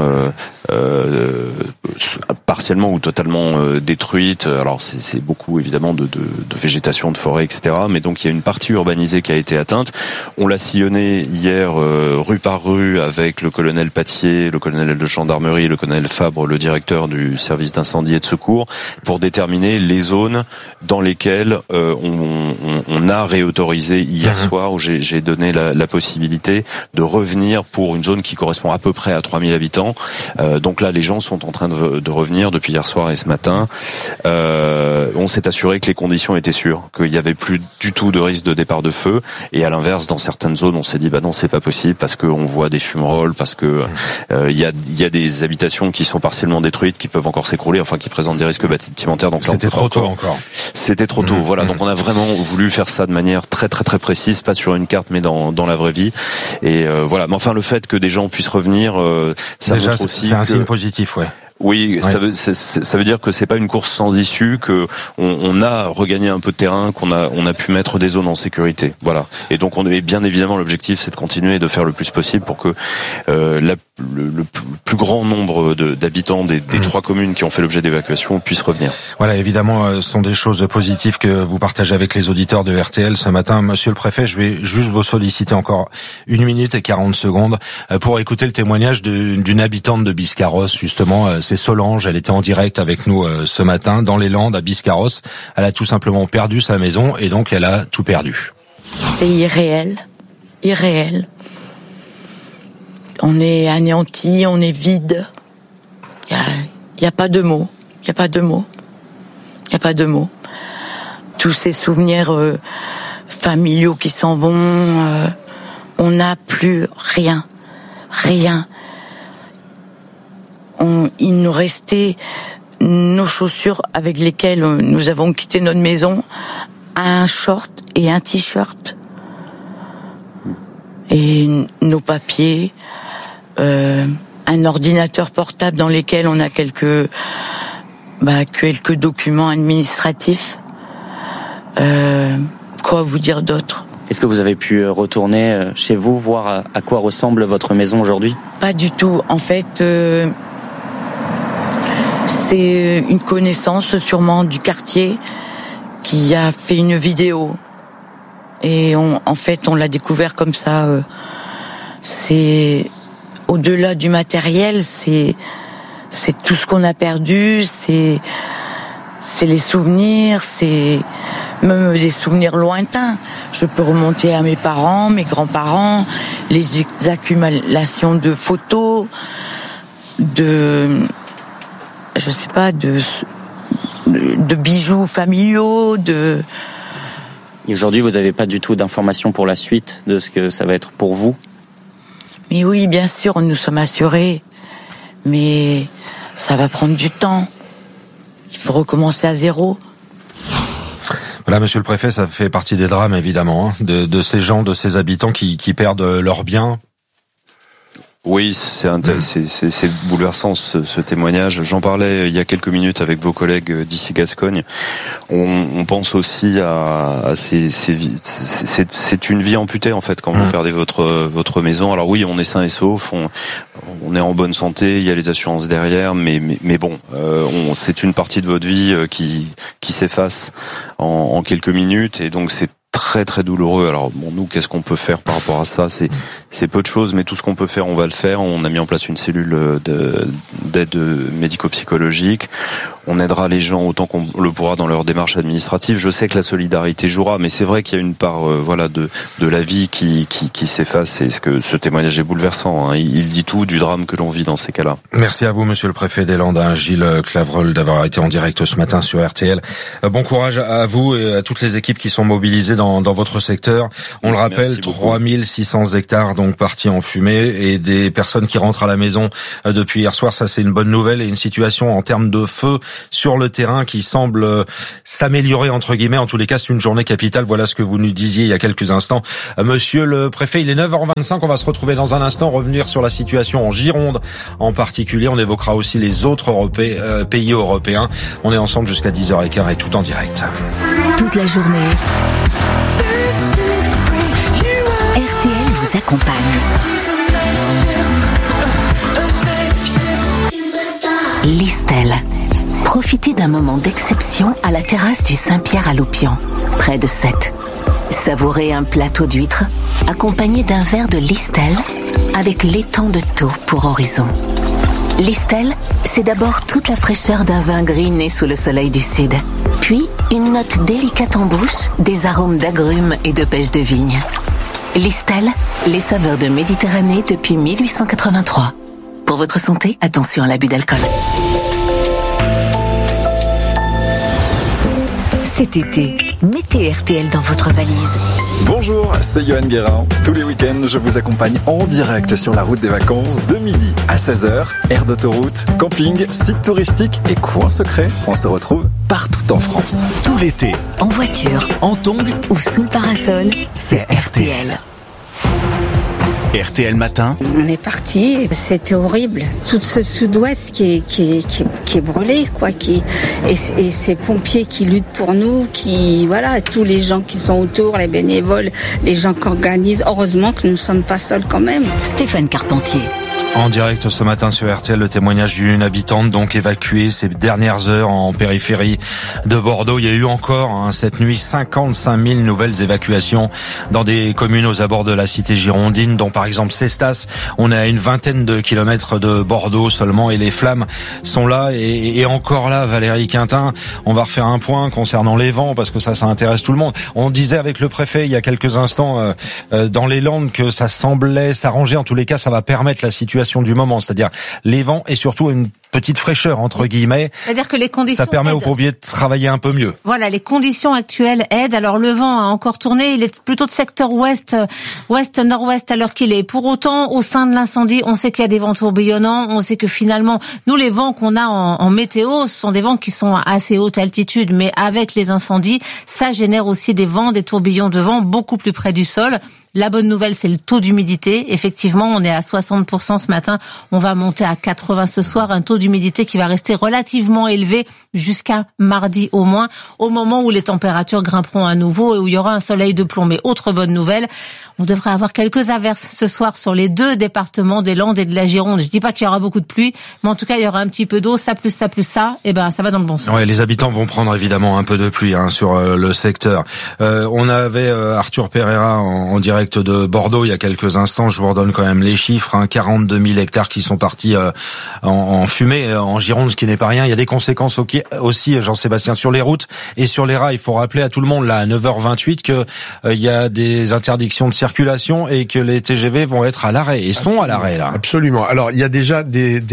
partiellement ou totalement détruites. Alors c'est beaucoup évidemment de végétation, de forêt, etc. Mais donc il y a une partie urbanisée qui a été atteinte. On l'a sillonné hier rue par rue avec le colonel Patier, le colonel de gendarmerie, le colonel Fabre, le directeur du service d'incendie et de secours, pour déterminer les zones dans lesquelles on a réautorisé hier soir, où j'ai donné la possibilité de revenir pour une zone qui correspond à peu près à 3000 habitants. Donc là, les gens sont en train de revenir depuis hier soir et ce matin. On s'est assuré que les conditions étaient sûres, qu'il n'y avait plus du tout de risque de départ de feu. Et à l'inverse, dans certaines zones, on s'est dit non, c'est pas possible, parce qu'on voit des fumerolles, parce que il y a des habitations qui sont partiellement détruites, qui peuvent encore s'écrouler, enfin qui présentent des risques bâtimentaires. Donc c'était trop tôt encore. C'était trop tôt. Voilà. Donc on a vraiment voulu faire ça de manière très très très précise, pas sur une carte, mais dans la vraie vie. Et voilà. Mais enfin, le fait que des gens puissent revenir, ça déjà, montre aussi c'est un signe positif, ouais. Oui, ça veut dire que c'est pas une course sans issue, que on a regagné un peu de terrain, qu'on a pu mettre des zones en sécurité. Voilà. Et donc bien évidemment, l'objectif, c'est de continuer de faire le plus possible pour que le plus grand nombre d'habitants des 3 communes qui ont fait l'objet d'évacuation puissent revenir. Voilà, évidemment, ce sont des choses positives que vous partagez avec les auditeurs de RTL ce matin. Monsieur le Préfet, je vais juste vous solliciter encore 1 minute et 40 secondes pour écouter le témoignage d'une habitante de Biscarrosse, justement. C'est Solange, elle était en direct avec nous ce matin dans les Landes à Biscarrosse. Elle a tout simplement perdu sa maison et donc elle a tout perdu. C'est irréel. On est anéanti, on est vide. Il y a pas de mots. Tous ces souvenirs familiaux qui s'en vont, on n'a plus rien. Il nous restait nos chaussures avec lesquelles nous avons quitté notre maison, un short et un t-shirt, et nos papiers, un ordinateur portable dans lesquels on a quelques documents administratifs. Quoi vous dire d'autre ? Est-ce que vous avez pu retourner chez vous, voir à quoi ressemble votre maison aujourd'hui ? Pas du tout. En fait, c'est une connaissance sûrement du quartier qui a fait une vidéo. Et on l'a découvert comme ça. C'est au-delà du matériel, c'est tout ce qu'on a perdu, c'est les souvenirs, c'est même des souvenirs lointains. Je peux remonter à mes parents, mes grands-parents, les accumulations de photos, de bijoux familiaux, Et aujourd'hui, vous n'avez pas du tout d'informations pour la suite de ce que ça va être pour vous ? Mais oui, bien sûr, nous sommes assurés. Mais ça va prendre du temps. Il faut recommencer à zéro. Voilà, Monsieur le Préfet, ça fait partie des drames, évidemment, de ces gens, de ces habitants qui perdent leurs biens. Oui, c'est bouleversant ce témoignage. J'en parlais il y a quelques minutes avec vos collègues d'ici Gascogne. On pense aussi à c'est une vie amputée en fait quand vous perdez votre maison. Alors oui, on est sain et sauf, on est en bonne santé, il y a les assurances derrière, mais bon, c'est une partie de votre vie qui s'efface en quelques minutes, et donc c'est très très douloureux. Alors bon, nous, qu'est-ce qu'on peut faire par rapport à ça? C'est peu de choses, mais tout ce qu'on peut faire, on va le faire. On a mis en place une cellule d'aide médico-psychologique. On aidera les gens autant qu'on le pourra dans leur démarche administrative. Je sais que la solidarité jouera, mais c'est vrai qu'il y a une part de la vie qui s'efface. Et ce témoignage est bouleversant, hein. Il dit tout du drame que l'on vit dans ces cas-là. Merci à vous, monsieur le préfet des Landes, Gilles Clavreul, d'avoir été en direct ce matin sur RTL. Bon courage à vous et à toutes les équipes qui sont mobilisées dans votre secteur. On le rappelle, 3600 hectares donc partis en fumée, et des personnes qui rentrent à la maison depuis hier soir. Ça, c'est une bonne nouvelle, et une situation en termes de feu sur le terrain qui semble s'améliorer entre guillemets. En tous les cas, c'est une journée capitale. Voilà ce que vous nous disiez il y a quelques instants, monsieur le préfet. Il est 9h25. On va se retrouver dans un instant, revenir sur la situation en Gironde en particulier. On évoquera aussi les autres pays européens. On est ensemble jusqu'à 10h15 et tout en direct. Toute la journée, RTL vous accompagne. Listel. Profitez d'un moment d'exception à la terrasse du Saint-Pierre à Loupian, près de Sète. Savourez un plateau d'huîtres accompagné d'un verre de Listel avec l'étang de Thau pour horizon. Listel, c'est d'abord toute la fraîcheur d'un vin gris né sous le soleil du sud. Puis, une note délicate en bouche, des arômes d'agrumes et de pêche de vigne. Listel, les saveurs de Méditerranée depuis 1883. Pour votre santé, attention à l'abus d'alcool. Cet été, mettez RTL dans votre valise. Bonjour, c'est Johan Guérin. Tous les week-ends, je vous accompagne en direct sur la route des vacances de midi à 16h. Aire d'autoroute, camping, site touristique et coin secret. On se retrouve partout en France. Tout l'été, En voiture, en tongs ou sous le parasol, c'est RTL. RTL Matin. On est parti, c'était horrible. Tout ce sud-ouest qui est brûlé, quoi, et ces pompiers qui luttent pour nous, tous les gens qui sont autour, les bénévoles, les gens qui organisent. Heureusement que nous ne sommes pas seuls quand même. Stéphane Carpentier. En direct ce matin sur RTL, le témoignage d'une habitante donc évacuée ces dernières heures en périphérie de Bordeaux. Il y a eu encore cette nuit 55 000 nouvelles évacuations dans des communes aux abords de la cité girondine, dont par exemple Cestas. On est à une vingtaine de kilomètres de Bordeaux seulement, et les flammes sont là et encore là. Valérie Quintin, on va refaire un point concernant les vents, parce que ça intéresse tout le monde. On disait avec le préfet il y a quelques instants dans les Landes que ça semblait s'arranger. En tous les cas, ça va permettre la situation du moment, c'est-à-dire les vents et surtout une petite fraîcheur entre guillemets. C'est-à-dire que les conditions ça permet aux pompiers de travailler un peu mieux. Voilà, les conditions actuelles aident. Alors le vent a encore tourné, il est plutôt de secteur ouest-nord-ouest à l'heure qu'il est. Pour autant, au sein de l'incendie, on sait qu'il y a des vents tourbillonnants, on sait que finalement, nous les vents qu'on a en météo, ce sont des vents qui sont à assez haute altitude, mais avec les incendies, ça génère aussi des vents, des tourbillons de vent beaucoup plus près du sol. La bonne nouvelle, c'est le taux d'humidité. Effectivement, on est à 60% ce matin. On va monter à 80% ce soir. Un taux d'humidité qui va rester relativement élevé jusqu'à mardi au moins, au moment où les températures grimperont à nouveau et où il y aura un soleil de plomb. Mais autre bonne nouvelle, on devrait avoir quelques averses ce soir sur les deux départements des Landes et de la Gironde. Je dis pas qu'il y aura beaucoup de pluie, mais en tout cas, il y aura un petit peu d'eau, ça plus ça, et ben, ça va dans le bon sens. Ouais, les habitants vont prendre évidemment un peu de pluie sur le secteur. On avait Arthur Pereira en direct de Bordeaux il y a quelques instants. Je vous redonne quand même les chiffres, 42 000 hectares qui sont partis en fumée en Gironde, ce qui n'est pas rien. Il y a des conséquences aussi, Jean-Sébastien, sur les routes et sur les rails. Il faut rappeler à tout le monde là à 9h28 que il y a des interdictions de circulation et que les TGV vont être à l'arrêt et sont à l'arrêt là. Absolument. Alors il y a déjà des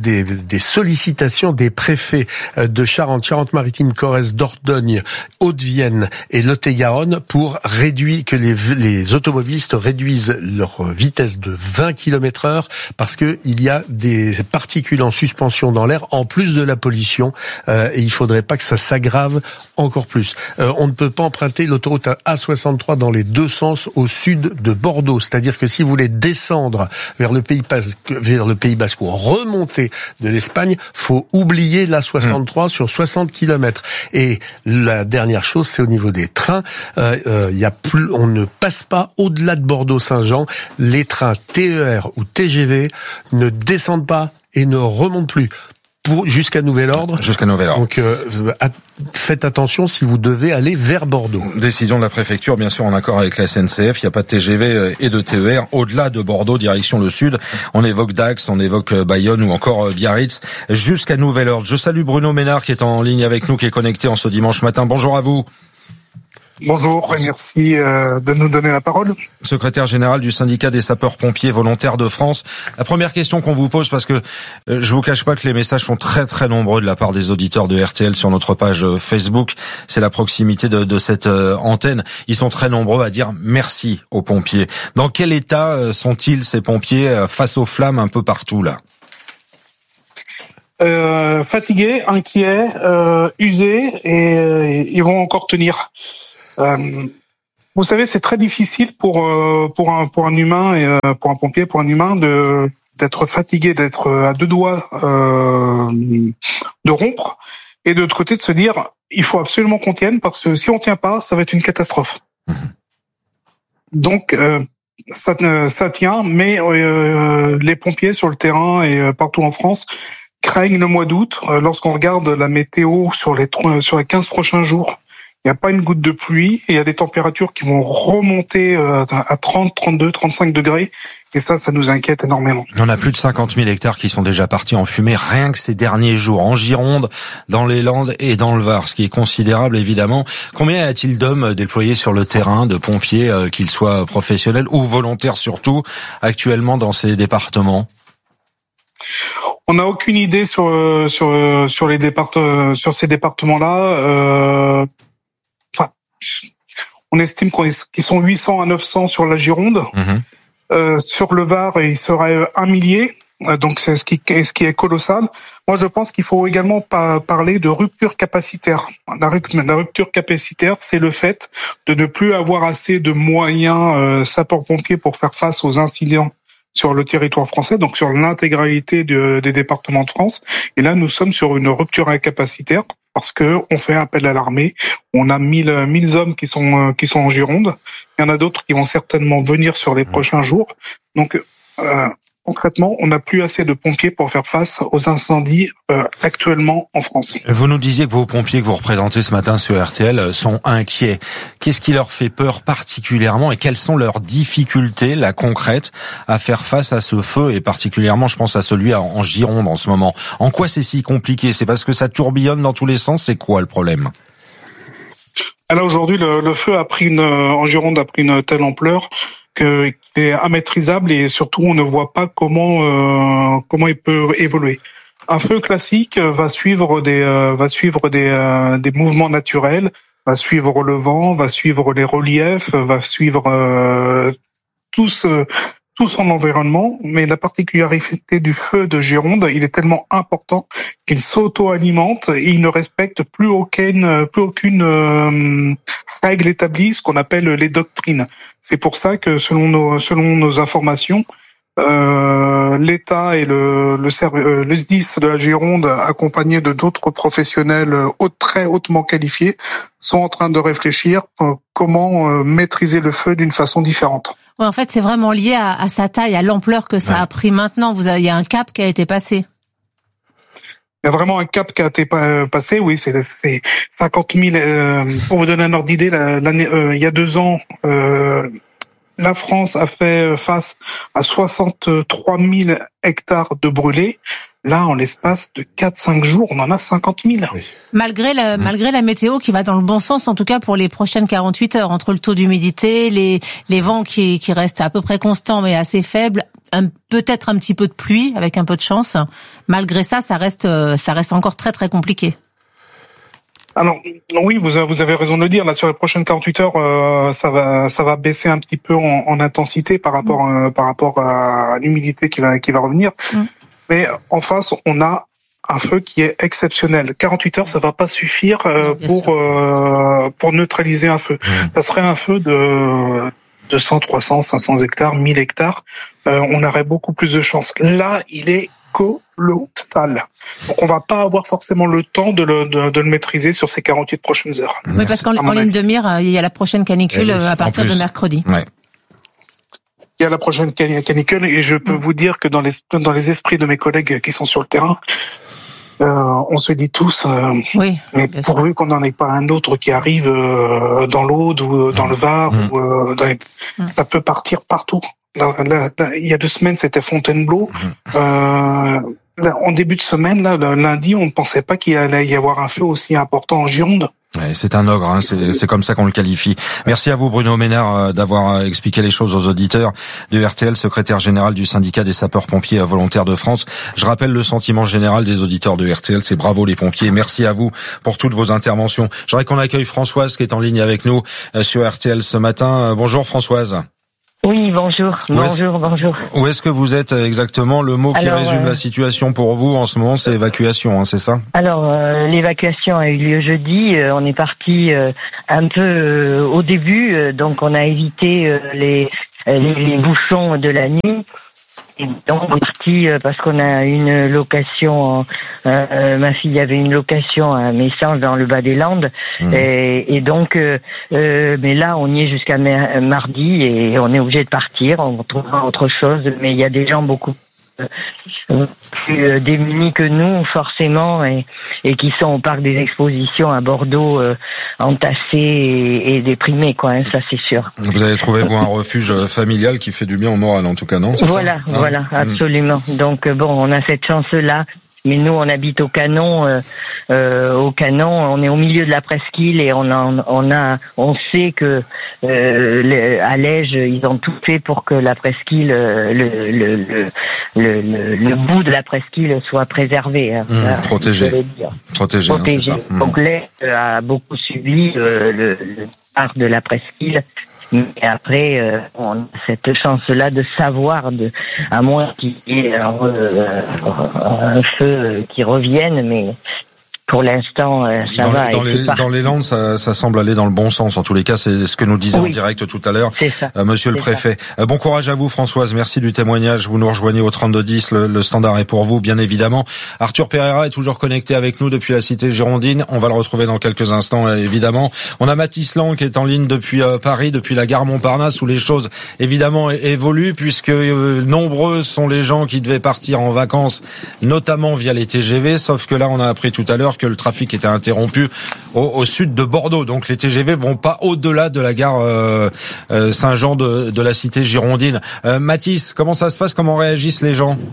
sollicitations des préfets de Charente-Maritime, Corrèze, Dordogne, Haute-Vienne et Lot-et-Garonne pour réduire que les automobilistes automobilistes réduisent leur vitesse de 20 km/h parce que il y a des particules en suspension dans l'air en plus de la pollution, et il faudrait pas que ça s'aggrave encore plus. On ne peut pas emprunter l'autoroute A63 dans les deux sens au sud de Bordeaux, c'est-à-dire que si vous voulez descendre vers le Pays Basque ou remonter de l'Espagne, faut oublier l'A63 sur 60 km. Et la dernière chose, c'est au niveau des trains, on ne passe pas au-delà de Bordeaux-Saint-Jean. Les trains TER ou TGV ne descendent pas et ne remontent plus. Jusqu'à nouvel ordre. Donc faites attention si vous devez aller vers Bordeaux. Décision de la préfecture, bien sûr en accord avec la SNCF. Il n'y a pas de TGV et de TER au-delà de Bordeaux, direction le sud. On évoque Dax, on évoque Bayonne ou encore Biarritz. Jusqu'à nouvel ordre. Je salue Bruno Ménard qui est en ligne avec nous, qui est connecté en ce dimanche matin. Bonjour à vous. Bonjour et merci de nous donner la parole. Secrétaire général du syndicat des sapeurs-pompiers volontaires de France. La première question qu'on vous pose, parce que je vous cache pas que les messages sont très très nombreux de la part des auditeurs de RTL sur notre page Facebook. C'est la proximité de cette antenne. Ils sont très nombreux à dire merci aux pompiers. Dans quel état sont-ils ces pompiers face aux flammes un peu partout là ? Fatigués, inquiets, usés et ils vont encore tenir. Vous savez, c'est très difficile pour un humain et pour un pompier, pour un humain d'être fatigué, d'être à deux doigts de rompre, et de l'autre côté de se dire il faut absolument qu'on tienne parce que si on tient pas, ça va être une catastrophe. Donc ça tient, mais les pompiers sur le terrain et partout en France craignent le mois d'août. Lorsqu'on regarde la météo sur les 15 prochains jours, il n'y a pas une goutte de pluie et il y a des températures qui vont remonter à 30, 32, 35 degrés. Et ça nous inquiète énormément. On a plus de 50 000 hectares qui sont déjà partis en fumée rien que ces derniers jours, en Gironde, dans les Landes et dans le Var, ce qui est considérable évidemment. Combien y a-t-il d'hommes déployés sur le terrain, de pompiers, qu'ils soient professionnels ou volontaires surtout, actuellement dans ces départements ? On n'a aucune idée sur ces départements-là. On estime qu'ils sont 800 à 900 sur la Gironde. Sur le Var, il serait 1 millier. Donc c'est ce qui est colossal. Moi, je pense qu'il faut également parler de rupture capacitaire. La rupture capacitaire, c'est le fait de ne plus avoir assez de moyens sapeurs-pompiers pour faire face aux incidents sur le territoire français, donc sur l'intégralité des départements de France. Et là, nous sommes sur une rupture capacitaire parce que on fait appel à l'armée. On a 1000 hommes qui sont en Gironde. Il y en a d'autres qui vont certainement venir sur les prochains jours. Donc, concrètement, on n'a plus assez de pompiers pour faire face aux incendies actuellement en France. Vous nous disiez que vos pompiers que vous représentez ce matin sur RTL sont inquiets. Qu'est-ce qui leur fait peur particulièrement et quelles sont leurs difficultés, là, concrètes, à faire face à ce feu et particulièrement, je pense à celui en Gironde en ce moment. En quoi c'est si compliqué ? C'est parce que ça tourbillonne dans tous les sens ? C'est quoi le problème ? Alors aujourd'hui, le feu en Gironde a pris une telle ampleur qui est immaîtrisable et surtout on ne voit pas comment il peut évoluer. Un feu classique va suivre des mouvements naturels, va suivre le vent, va suivre les reliefs, va suivre tout son environnement, mais la particularité du feu de Gironde, il est tellement important qu'il s'auto-alimente et il ne respecte plus aucune règle établie, ce qu'on appelle les doctrines. C'est pour ça que selon nos informations, l'État et le SDIS de la Gironde, accompagnés de d'autres professionnels très hautement qualifiés, sont en train de réfléchir à comment maîtriser le feu d'une façon différente. Ouais, en fait, c'est vraiment lié à sa taille, à l'ampleur que ça a pris maintenant. Il y a un cap qui a été passé. Il y a vraiment un cap qui a été passé, oui, c'est 50 000. Pour vous donner un ordre d'idée, il y a 2 ans, la France a fait face à 63 000 hectares de brûlés. Là, en l'espace de 4-5 jours, on en a 50 000. Oui. Malgré la météo qui va dans le bon sens, en tout cas pour les prochaines 48 heures, entre le taux d'humidité, les vents qui restent à peu près constants mais assez faibles, peut-être un petit peu de pluie avec un peu de chance. Malgré ça, ça reste encore très très compliqué. Alors oui, vous avez raison de le dire. Là, sur les prochaines 48 heures, ça va baisser un petit peu en intensité par rapport à l'humidité qui va revenir. Mais en face, on a un feu qui est exceptionnel. 48 heures, ça va pas suffire pour neutraliser un feu. Ça serait un feu de 200, 300, 500 hectares, 1000 hectares. On aurait beaucoup plus de chances. Là, il est colossal. Donc on va pas avoir forcément le temps de le maîtriser sur ces 48 prochaines heures. Oui, parce qu'en ligne de mire, il y a la prochaine canicule à partir de mercredi. Ouais. Il y a la prochaine canicule et je peux vous dire que dans les esprits de mes collègues qui sont sur le terrain, on se dit tous, mais pourvu qu'on n'en ait pas un autre qui arrive dans l'Aude ou dans le Var, ça peut partir partout. Là, il y a 2 semaines, c'était Fontainebleau. En début de semaine, là, le lundi, on ne pensait pas qu'il allait y avoir un feu aussi important en Gironde. Ouais, c'est un ogre, c'est comme ça qu'on le qualifie. Merci à vous, Bruno Ménard, d'avoir expliqué les choses aux auditeurs de RTL, secrétaire général du syndicat des sapeurs-pompiers volontaires de France. Je rappelle le sentiment général des auditeurs de RTL, c'est bravo les pompiers. Merci à vous pour toutes vos interventions. Je voudrais qu'on accueille Françoise qui est en ligne avec nous sur RTL ce matin. Bonjour Françoise. Oui, bonjour. Bonjour. Où est-ce que vous êtes exactement? Le mot qui résume la situation pour vous en ce moment, c'est évacuation, c'est ça? Alors, l'évacuation a eu lieu jeudi. On est parti un peu au début, donc on a évité les bouchons de la nuit. Et donc on est parti parce qu'on a une location. Ma fille avait une location à Messens dans le bas des Landes, et donc mais là on y est jusqu'à mardi et on est obligé de partir. On trouvera autre chose, mais il y a des gens beaucoup plus démunis que nous forcément et qui sont au parc des expositions à Bordeaux entassés et déprimés ça c'est sûr. Vous avez trouvé vous un refuge familial qui fait du bien au moral en tout cas, non? Voilà, absolument. Donc on a cette chance là. Mais nous, on habite au Canon. On est au milieu de la presqu'île et on sait que à Lège, ils ont tout fait pour que la presqu'île, le bout de la presqu'île soit préservé. Protégé, c'est ça. Donc Lège a beaucoup subi le part de la presqu'île. Mais après, on a cette chance-là de savoir, à moins qu'il y ait un feu qui revienne, mais pour l'instant, ça va. Dans les Landes, ça semble aller dans le bon sens. En tous les cas, c'est ce que nous disait en direct tout à l'heure Monsieur le Préfet. Bon courage à vous, Françoise. Merci du témoignage. Vous nous rejoignez au 3210. Le standard est pour vous, bien évidemment. Arthur Pereira est toujours connecté avec nous depuis la cité girondine. On va le retrouver dans quelques instants, évidemment. On a Mathis Lang qui est en ligne depuis Paris, depuis la gare Montparnasse, où les choses, évidemment, évoluent, puisque nombreux sont les gens qui devaient partir en vacances, notamment via les TGV. Sauf que là, on a appris tout à l'heure que le trafic était interrompu au sud de Bordeaux. Donc les TGV vont pas au-delà de la gare Saint-Jean de la cité girondine. Mathis, comment ça se passe? Comment réagissent les gens?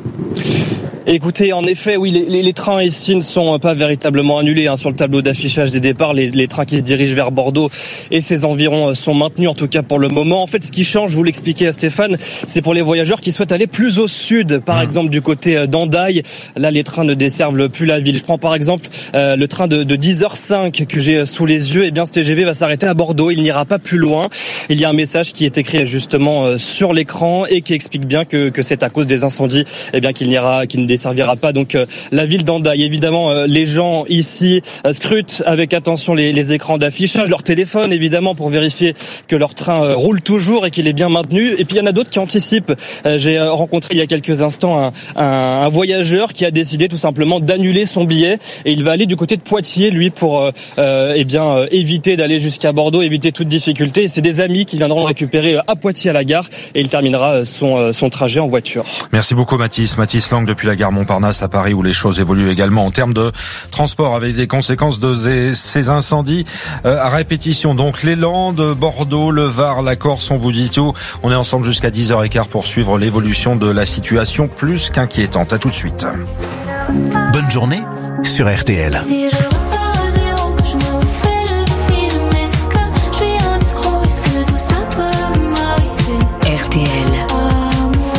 Écoutez, en effet, oui, les trains ici ne sont pas véritablement annulés sur le tableau d'affichage des départs. Les trains qui se dirigent vers Bordeaux et ses environs sont maintenus, en tout cas pour le moment. En fait, ce qui change, je vous l'expliquais à Stéphane, c'est pour les voyageurs qui souhaitent aller plus au sud, par exemple du côté d'Andaille. Là, les trains ne desservent plus la ville. Je prends par exemple le train de 10h05 que j'ai sous les yeux. Eh bien, ce TGV va s'arrêter à Bordeaux. Il n'ira pas plus loin. Il y a un message qui est écrit justement sur l'écran et qui explique bien que c'est à cause des incendies, eh bien qu'il ne servira pas donc la ville d'Andaille. Évidemment, les gens ici scrutent avec attention les écrans d'affichage, leur téléphone évidemment pour vérifier que leur train roule toujours et qu'il est bien maintenu. Et puis il y en a d'autres qui anticipent. J'ai rencontré il y a quelques instants un voyageur qui a décidé tout simplement d'annuler son billet et il va aller du côté de Poitiers lui pour éviter d'aller jusqu'à Bordeaux, éviter toute difficulté. Et c'est des amis qui viendront le récupérer à Poitiers à la gare et il terminera son trajet en voiture. Merci beaucoup Mathis Lang depuis la gare Montparnasse à Paris où les choses évoluent également en termes de transport avec des conséquences de ces incendies à répétition. Donc les Landes, Bordeaux, le Var, la Corse, on vous dit tout. On est ensemble jusqu'à 10h15 pour suivre l'évolution de la situation plus qu'inquiétante. À tout de suite. Bonne journée sur RTL.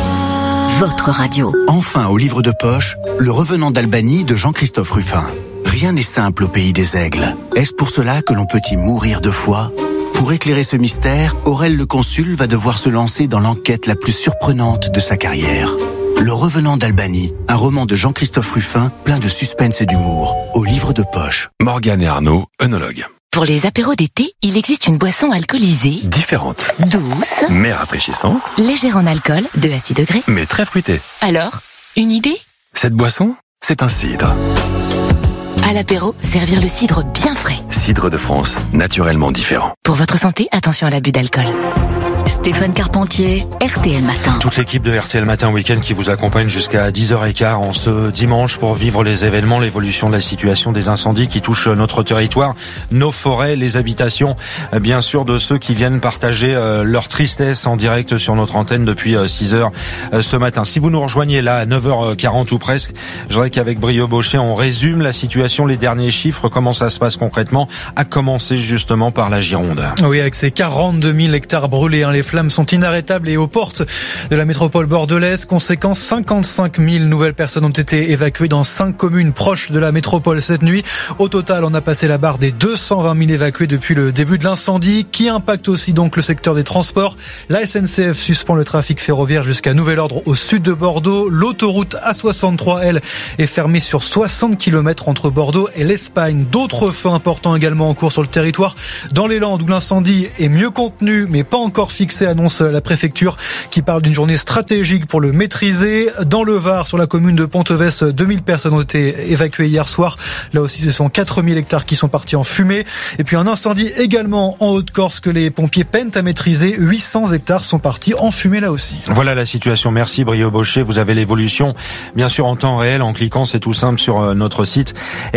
Votre radio. Enfin au livre de poche, Le Revenant d'Albanie de Jean-Christophe Ruffin. Rien n'est simple au pays des aigles. Est-ce pour cela que l'on peut y mourir de foi ? Pour éclairer ce mystère, Aurel le Consul va devoir se lancer dans l'enquête la plus surprenante de sa carrière. Le Revenant d'Albanie, un roman de Jean-Christophe Ruffin, plein de suspense et d'humour, au livre de poche. Morgane et Arnaud, œnologues. Pour les apéros d'été, il existe une boisson alcoolisée, Différente, douce, mais rafraîchissante, légère en alcool, 2 à 6 degrés. mais très fruitée. Alors, une idée ? Cette boisson, c'est un cidre. À l'apéro, servir le cidre bien frais. Cidre de France, naturellement différent. Pour votre santé, attention à l'abus d'alcool. Stéphane Carpentier, RTL Matin. Toute l'équipe de RTL Matin Week-end qui vous accompagne jusqu'à 10h15 en ce dimanche pour vivre les événements, l'évolution de la situation des incendies qui touchent notre territoire, nos forêts, les habitations, bien sûr de ceux qui viennent partager leur tristesse en direct sur notre antenne depuis 6h ce matin. Si vous nous rejoignez là à 9h40 ou presque, je dirais qu'avec Brio Bochet, on résume la situation, les derniers chiffres, comment ça se passe concrètement, à commencer justement par la Gironde. Oui, avec ces 42 000 hectares brûlés, les flammes sont inarrêtables et aux portes de la métropole bordelaise. Conséquence, 55 000 nouvelles personnes ont été évacuées dans 5 communes proches de la métropole cette nuit. Au total, on a passé la barre des 220 000 évacués depuis le début de l'incendie, qui impacte aussi donc le secteur des transports. La SNCF suspend le trafic ferroviaire jusqu'à nouvel ordre au sud de Bordeaux. L'autoroute A63, elle, est fermée sur 60 km entre Bordeaux et l'Espagne. D'autres feux importants également en cours sur le territoire. Dans les Landes, où l'incendie est mieux contenu, mais pas encore fixé, annonce la préfecture, qui parle d'une journée stratégique pour le maîtriser. Dans le Var, sur la commune de Ponteves, 2000 personnes ont été évacuées hier soir. Là aussi, ce sont 4000 hectares qui sont partis en fumée. Et puis un incendie également en Haute-Corse que les pompiers peinent à maîtriser. 800 hectares sont partis en fumée là aussi. Voilà la situation. Merci Brio Bochet. Vous avez l'évolution, bien sûr, en temps réel, en cliquant, c'est tout simple, sur notre site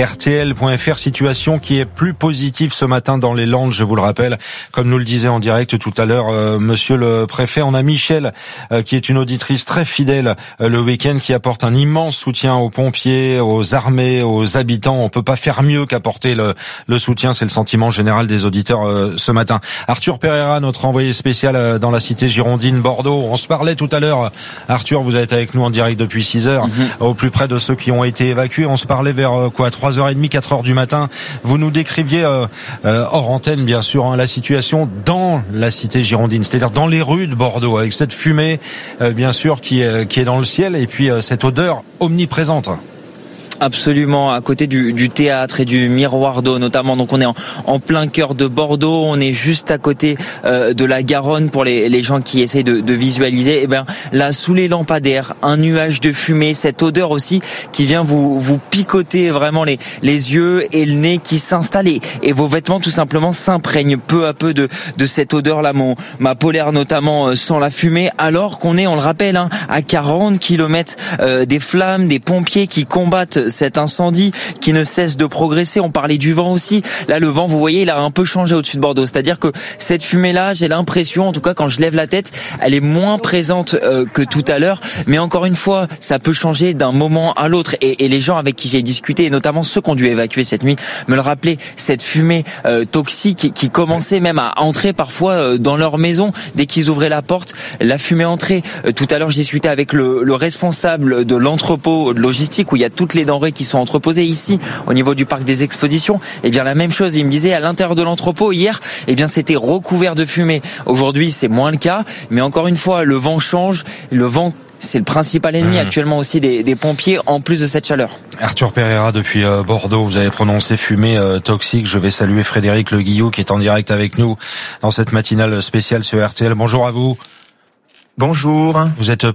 rtl.fr. Situation qui est plus positive ce matin dans les Landes, je vous le rappelle. Comme nous le disait en direct tout à l'heure, monsieur le préfet, on a Michel, qui est une auditrice très fidèle le week-end, qui apporte un immense soutien aux pompiers, aux armées, aux habitants. On peut pas faire mieux qu'apporter le soutien. C'est le sentiment général des auditeurs ce matin. Arthur Pereira, notre envoyé spécial dans la cité girondine Bordeaux. On se parlait tout à l'heure. Arthur, vous êtes avec nous en direct depuis 6h, au plus près de ceux qui ont été évacués. On se parlait vers 3h30, 4h du matin. Vous nous décriviez hors antenne, bien sûr, la situation dans la cité girondine, c'est-à-dire dans les rues de Bordeaux, avec cette fumée, bien sûr, qui est dans le ciel, et puis cette odeur omniprésente. Absolument, à côté du théâtre et du Miroir d'eau notamment. Donc on est en plein cœur de Bordeaux, on est juste à côté de la Garonne pour les gens qui essayent de visualiser. Et bien là, sous les lampadaires, un nuage de fumée, cette odeur aussi qui vient vous picoter vraiment les yeux et le nez qui s'installe, et vos vêtements tout simplement s'imprègnent peu à peu de cette odeur-là. Ma polaire notamment sent la fumée, alors qu'on est, on le rappelle, à 40 km des flammes, des pompiers qui combattent cet incendie qui ne cesse de progresser. On parlait du vent aussi. Là, le vent, vous voyez, il a un peu changé au-dessus de Bordeaux. C'est-à-dire que cette fumée-là, j'ai l'impression, en tout cas quand je lève la tête, elle est moins présente que tout à l'heure. Mais encore une fois, ça peut changer d'un moment à l'autre. Et les gens avec qui j'ai discuté, et notamment ceux qui ont dû évacuer cette nuit, me le rappelaient, cette fumée toxique qui commençait même à entrer parfois dans leur maison. Dès qu'ils ouvraient la porte, la fumée entrait. Tout à l'heure, j'ai discuté avec le responsable de l'entrepôt de logistique où il y a toutes les denrées qui sont entreposées ici au niveau du parc des expositions. Et bien la même chose, il me disait, à l'intérieur de l'entrepôt hier, et bien c'était recouvert de fumée. Aujourd'hui, c'est moins le cas, mais encore une fois, le vent change, le vent, c'est le principal ennemi actuellement aussi des pompiers, en plus de cette chaleur. Arthur Pereira depuis Bordeaux, vous avez prononcé fumée toxique. Je vais saluer Frédéric Le Guillot qui est en direct avec nous dans cette matinale spéciale sur RTL. Bonjour à vous. Bonjour. Vous êtes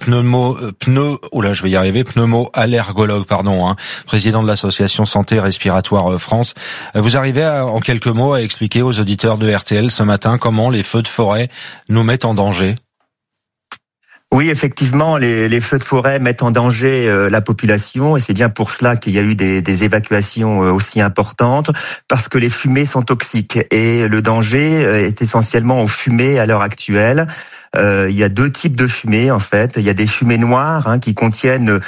pneumo-allergologue, président de l'association Santé Respiratoire France. Vous arrivez en quelques mots à expliquer aux auditeurs de RTL ce matin comment les feux de forêt nous mettent en danger? Oui, effectivement, les feux de forêt mettent en danger la population, et c'est bien pour cela qu'il y a eu des évacuations aussi importantes, parce que les fumées sont toxiques, et le danger est essentiellement aux fumées à l'heure actuelle. il y a deux types de fumées en fait. Il y a des fumées noires qui contiennent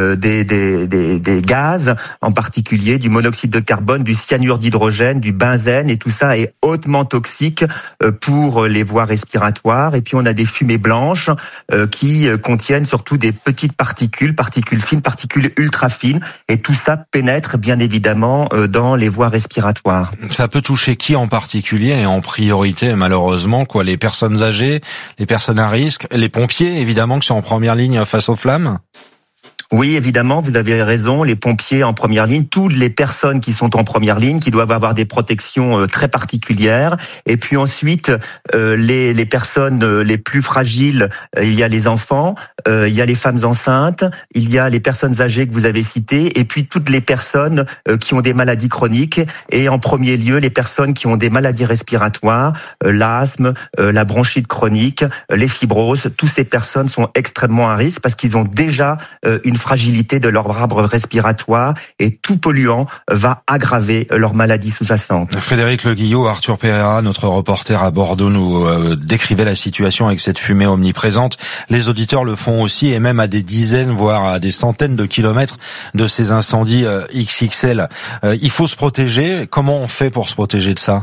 des gaz, en particulier du monoxyde de carbone, du cyanure d'hydrogène, du benzène, et tout ça est hautement toxique pour les voies respiratoires. Et puis on a des fumées blanches qui contiennent surtout des petites particules fines, particules ultra fines, et tout ça pénètre bien évidemment dans les voies respiratoires. Ça peut toucher qui en particulier et en priorité, malheureusement, les personnes âgées, les personnes à risque, les pompiers évidemment qui sont en première ligne face aux flammes? Oui, évidemment, vous avez raison, les pompiers en première ligne, toutes les personnes qui sont en première ligne, qui doivent avoir des protections très particulières. Et puis ensuite, les personnes les plus fragiles, il y a les enfants, il y a les femmes enceintes, il y a les personnes âgées que vous avez citées, et puis toutes les personnes qui ont des maladies chroniques, et en premier lieu, les personnes qui ont des maladies respiratoires, l'asthme, la bronchite chronique, les fibroses. Toutes ces personnes sont extrêmement à risque parce qu'ils ont déjà une fragilité de leur arbre respiratoire, et tout polluant va aggraver leur maladie sous-jacente. Frédéric Le Guillot, Arthur Pereira, notre reporter à Bordeaux, nous décrivait la situation avec cette fumée omniprésente. Les auditeurs le font aussi, et même à des dizaines, voire à des centaines de kilomètres de ces incendies XXL. Il faut se protéger. Comment on fait pour se protéger de ça ?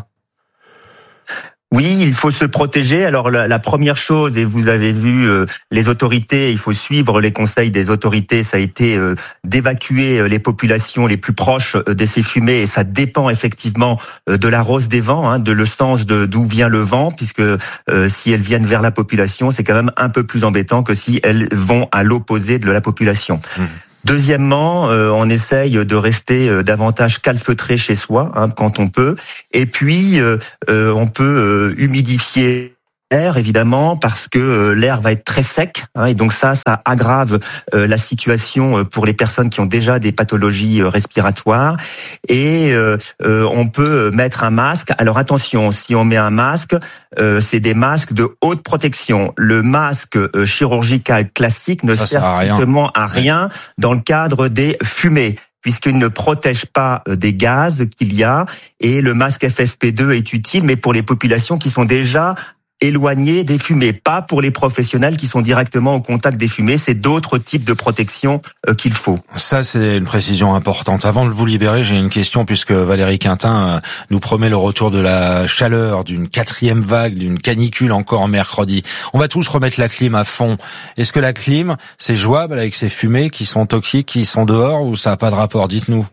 Oui, il faut se protéger. Alors la première chose, et vous avez vu les autorités, il faut suivre les conseils des autorités, ça a été d'évacuer les populations les plus proches de ces fumées, et ça dépend effectivement de la rose des vents, de le sens d'où vient le vent, puisque si elles viennent vers la population, c'est quand même un peu plus embêtant que si elles vont à l'opposé de la population. Deuxièmement, on essaye de rester davantage calfeutré chez soi quand on peut. Et puis, on peut humidifier l'air, évidemment, parce que l'air va être très sec, et donc ça aggrave la situation pour les personnes qui ont déjà des pathologies respiratoires. Et on peut mettre un masque. Alors attention, si on met un masque, c'est des masques de haute protection. Le masque chirurgical classique ne sert strictement à rien dans le cadre des fumées, puisqu'il ne protège pas des gaz qu'il y a, et le masque FFP2 est utile, mais pour les populations qui sont déjà éloignées des fumées, pas pour les professionnels qui sont directement au contact des fumées. C'est d'autres types de protection qu'il faut. Ça, c'est une précision importante. Avant de vous libérer, j'ai une question, puisque Valérie Quintin nous promet le retour de la chaleur, d'une 4e vague, d'une canicule encore mercredi. On va tous remettre la clim à fond. Est-ce que la clim, c'est jouable avec ces fumées qui sont toxiques, qui sont dehors, ou ça n'a pas de rapport? Dites-nous.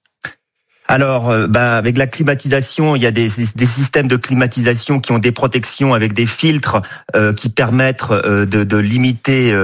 Alors, avec la climatisation, il y a des systèmes de climatisation qui ont des protections avec des filtres qui permettent de limiter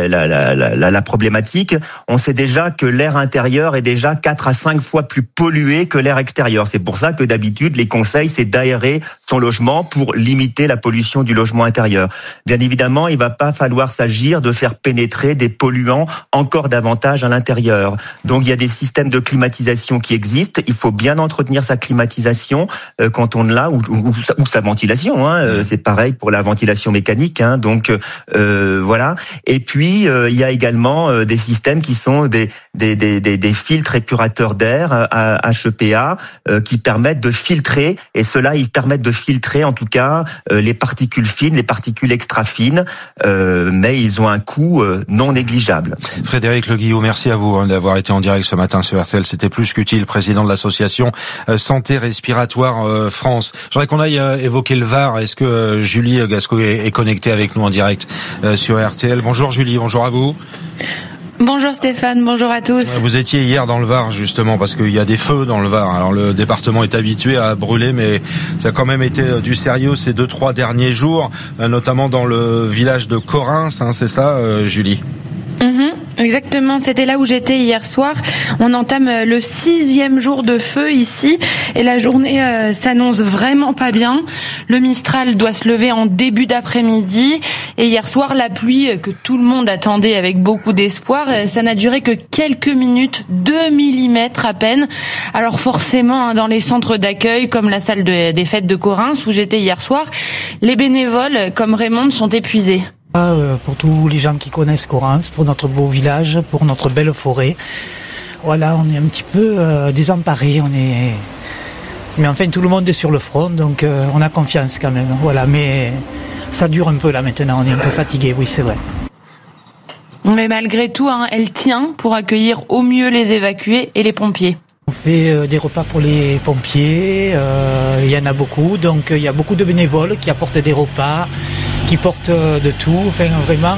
la problématique. On sait déjà que l'air intérieur est déjà 4 à 5 fois plus pollué que l'air extérieur. C'est pour ça que d'habitude, les conseils, c'est d'aérer son logement pour limiter la pollution du logement intérieur. Bien évidemment, il va pas falloir s'agir de faire pénétrer des polluants encore davantage à l'intérieur. Donc, il y a des systèmes de climatisation qui existent. Il faut bien entretenir sa climatisation quand on l'a, ou sa ventilation. C'est pareil pour la ventilation mécanique. Donc voilà. Et puis il y a également des systèmes qui sont des filtres épurateurs d'air HEPA qui permettent de filtrer. Et ceux-là, ils permettent de filtrer en tout cas les particules fines, les particules extra fines. Mais ils ont un coût non négligeable. Frédéric Le Guillot, merci à vous d'avoir été en direct ce matin sur RTL. C'était plus qu'utile, président de l'association Santé Respiratoire France. J'aimerais qu'on aille évoquer le Var. Est-ce que Julie Gasco est connectée avec nous en direct sur RTL? Bonjour Julie, bonjour à vous. Bonjour Stéphane, bonjour à tous. Vous étiez hier dans le Var justement parce qu'il y a des feux dans le Var. Alors le département est habitué à brûler, mais ça a quand même été du sérieux ces 2-3 derniers jours, notamment dans le village de Corrins, c'est ça Julie? Exactement, c'était là où j'étais hier soir. On entame le 6e jour de feu ici et la journée s'annonce vraiment pas bien. Le Mistral doit se lever en début d'après-midi et hier soir la pluie que tout le monde attendait avec beaucoup d'espoir, ça n'a duré que quelques minutes, 2 mm à peine. Alors forcément, dans les centres d'accueil comme la salle des fêtes de Corrins où j'étais hier soir, les bénévoles comme Raymond sont épuisés. Pour tous les gens qui connaissent Corrins, pour notre beau village, pour notre belle forêt. Voilà, on est un petit peu désemparés, mais enfin tout le monde est sur le front, donc on a confiance quand même. Voilà, mais ça dure un peu là maintenant, on est un peu fatigué, oui c'est vrai. Mais malgré tout, elle tient pour accueillir au mieux les évacués et les pompiers. On fait des repas pour les pompiers, il y en a beaucoup, donc il y a beaucoup de bénévoles qui apportent des repas, qui portent de tout, enfin vraiment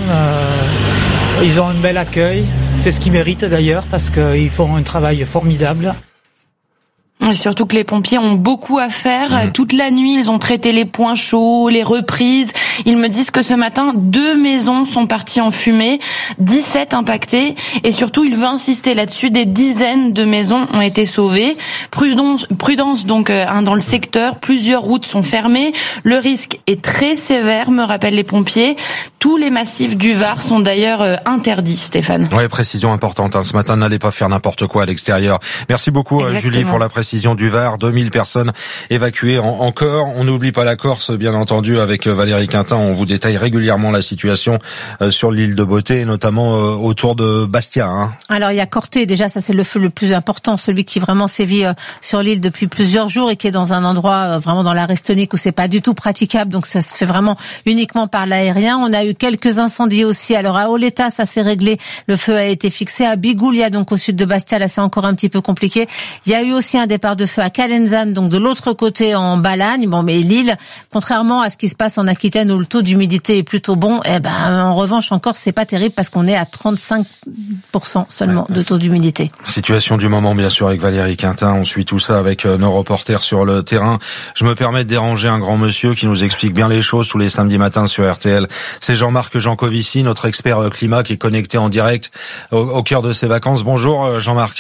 ils ont un bel accueil, c'est ce qu'ils méritent d'ailleurs parce qu'ils font un travail formidable. Et surtout que les pompiers ont beaucoup à faire. Toute la nuit, ils ont traité les points chauds, les reprises. Ils me disent que ce matin, 2 maisons sont parties en fumée, 17 impactées. Et surtout, il veut insister là-dessus, des dizaines de maisons ont été sauvées. Prudence donc dans le secteur. Plusieurs routes sont fermées. Le risque est très sévère, me rappellent les pompiers. Tous les massifs du Var sont d'ailleurs interdits, Stéphane. Oui, précision importante. Ce matin, n'allez pas faire n'importe quoi à l'extérieur. Merci beaucoup, Julie, pour la précision du Var. 2000 personnes évacuées encore. On n'oublie pas la Corse, bien entendu, avec Valérie Quintin. On vous détaille régulièrement la situation sur l'île de Beauté, notamment autour de Bastia. Alors, il y a Corté. Déjà, ça, c'est le feu le plus important, celui qui vraiment sévit sur l'île depuis plusieurs jours et qui est dans un endroit vraiment dans la Restonique où c'est pas du tout praticable. Donc, ça se fait vraiment uniquement par l'aérien. On a eu quelques incendies aussi. Alors, à Oleta, ça s'est réglé. Le feu a été fixé. À Bigoulia, donc au sud de Bastia, là, c'est encore un petit peu compliqué. Il y a eu aussi un départ de feu à Calenzane, donc de l'autre côté en Balagne. Bon, mais l'île, contrairement à ce qui se passe en Aquitaine où le taux d'humidité est plutôt bon, en revanche encore c'est pas terrible parce qu'on est à 35% seulement de taux d'humidité. Situation du moment, bien sûr, avec Valérie Quintin. On suit tout ça avec nos reporters sur le terrain. Je me permets de déranger un grand monsieur qui nous explique bien les choses tous les samedis matins sur RTL. C'est Jean-Marc Jancovici, notre expert climat qui est connecté en direct au cœur de ses vacances. Bonjour Jean-Marc.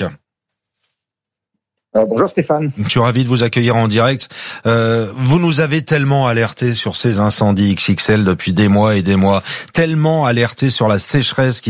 Bonjour Stéphane. Je suis ravi de vous accueillir en direct. Vous nous avez tellement alerté sur ces incendies XXL depuis des mois et des mois, tellement alerté sur la sécheresse qui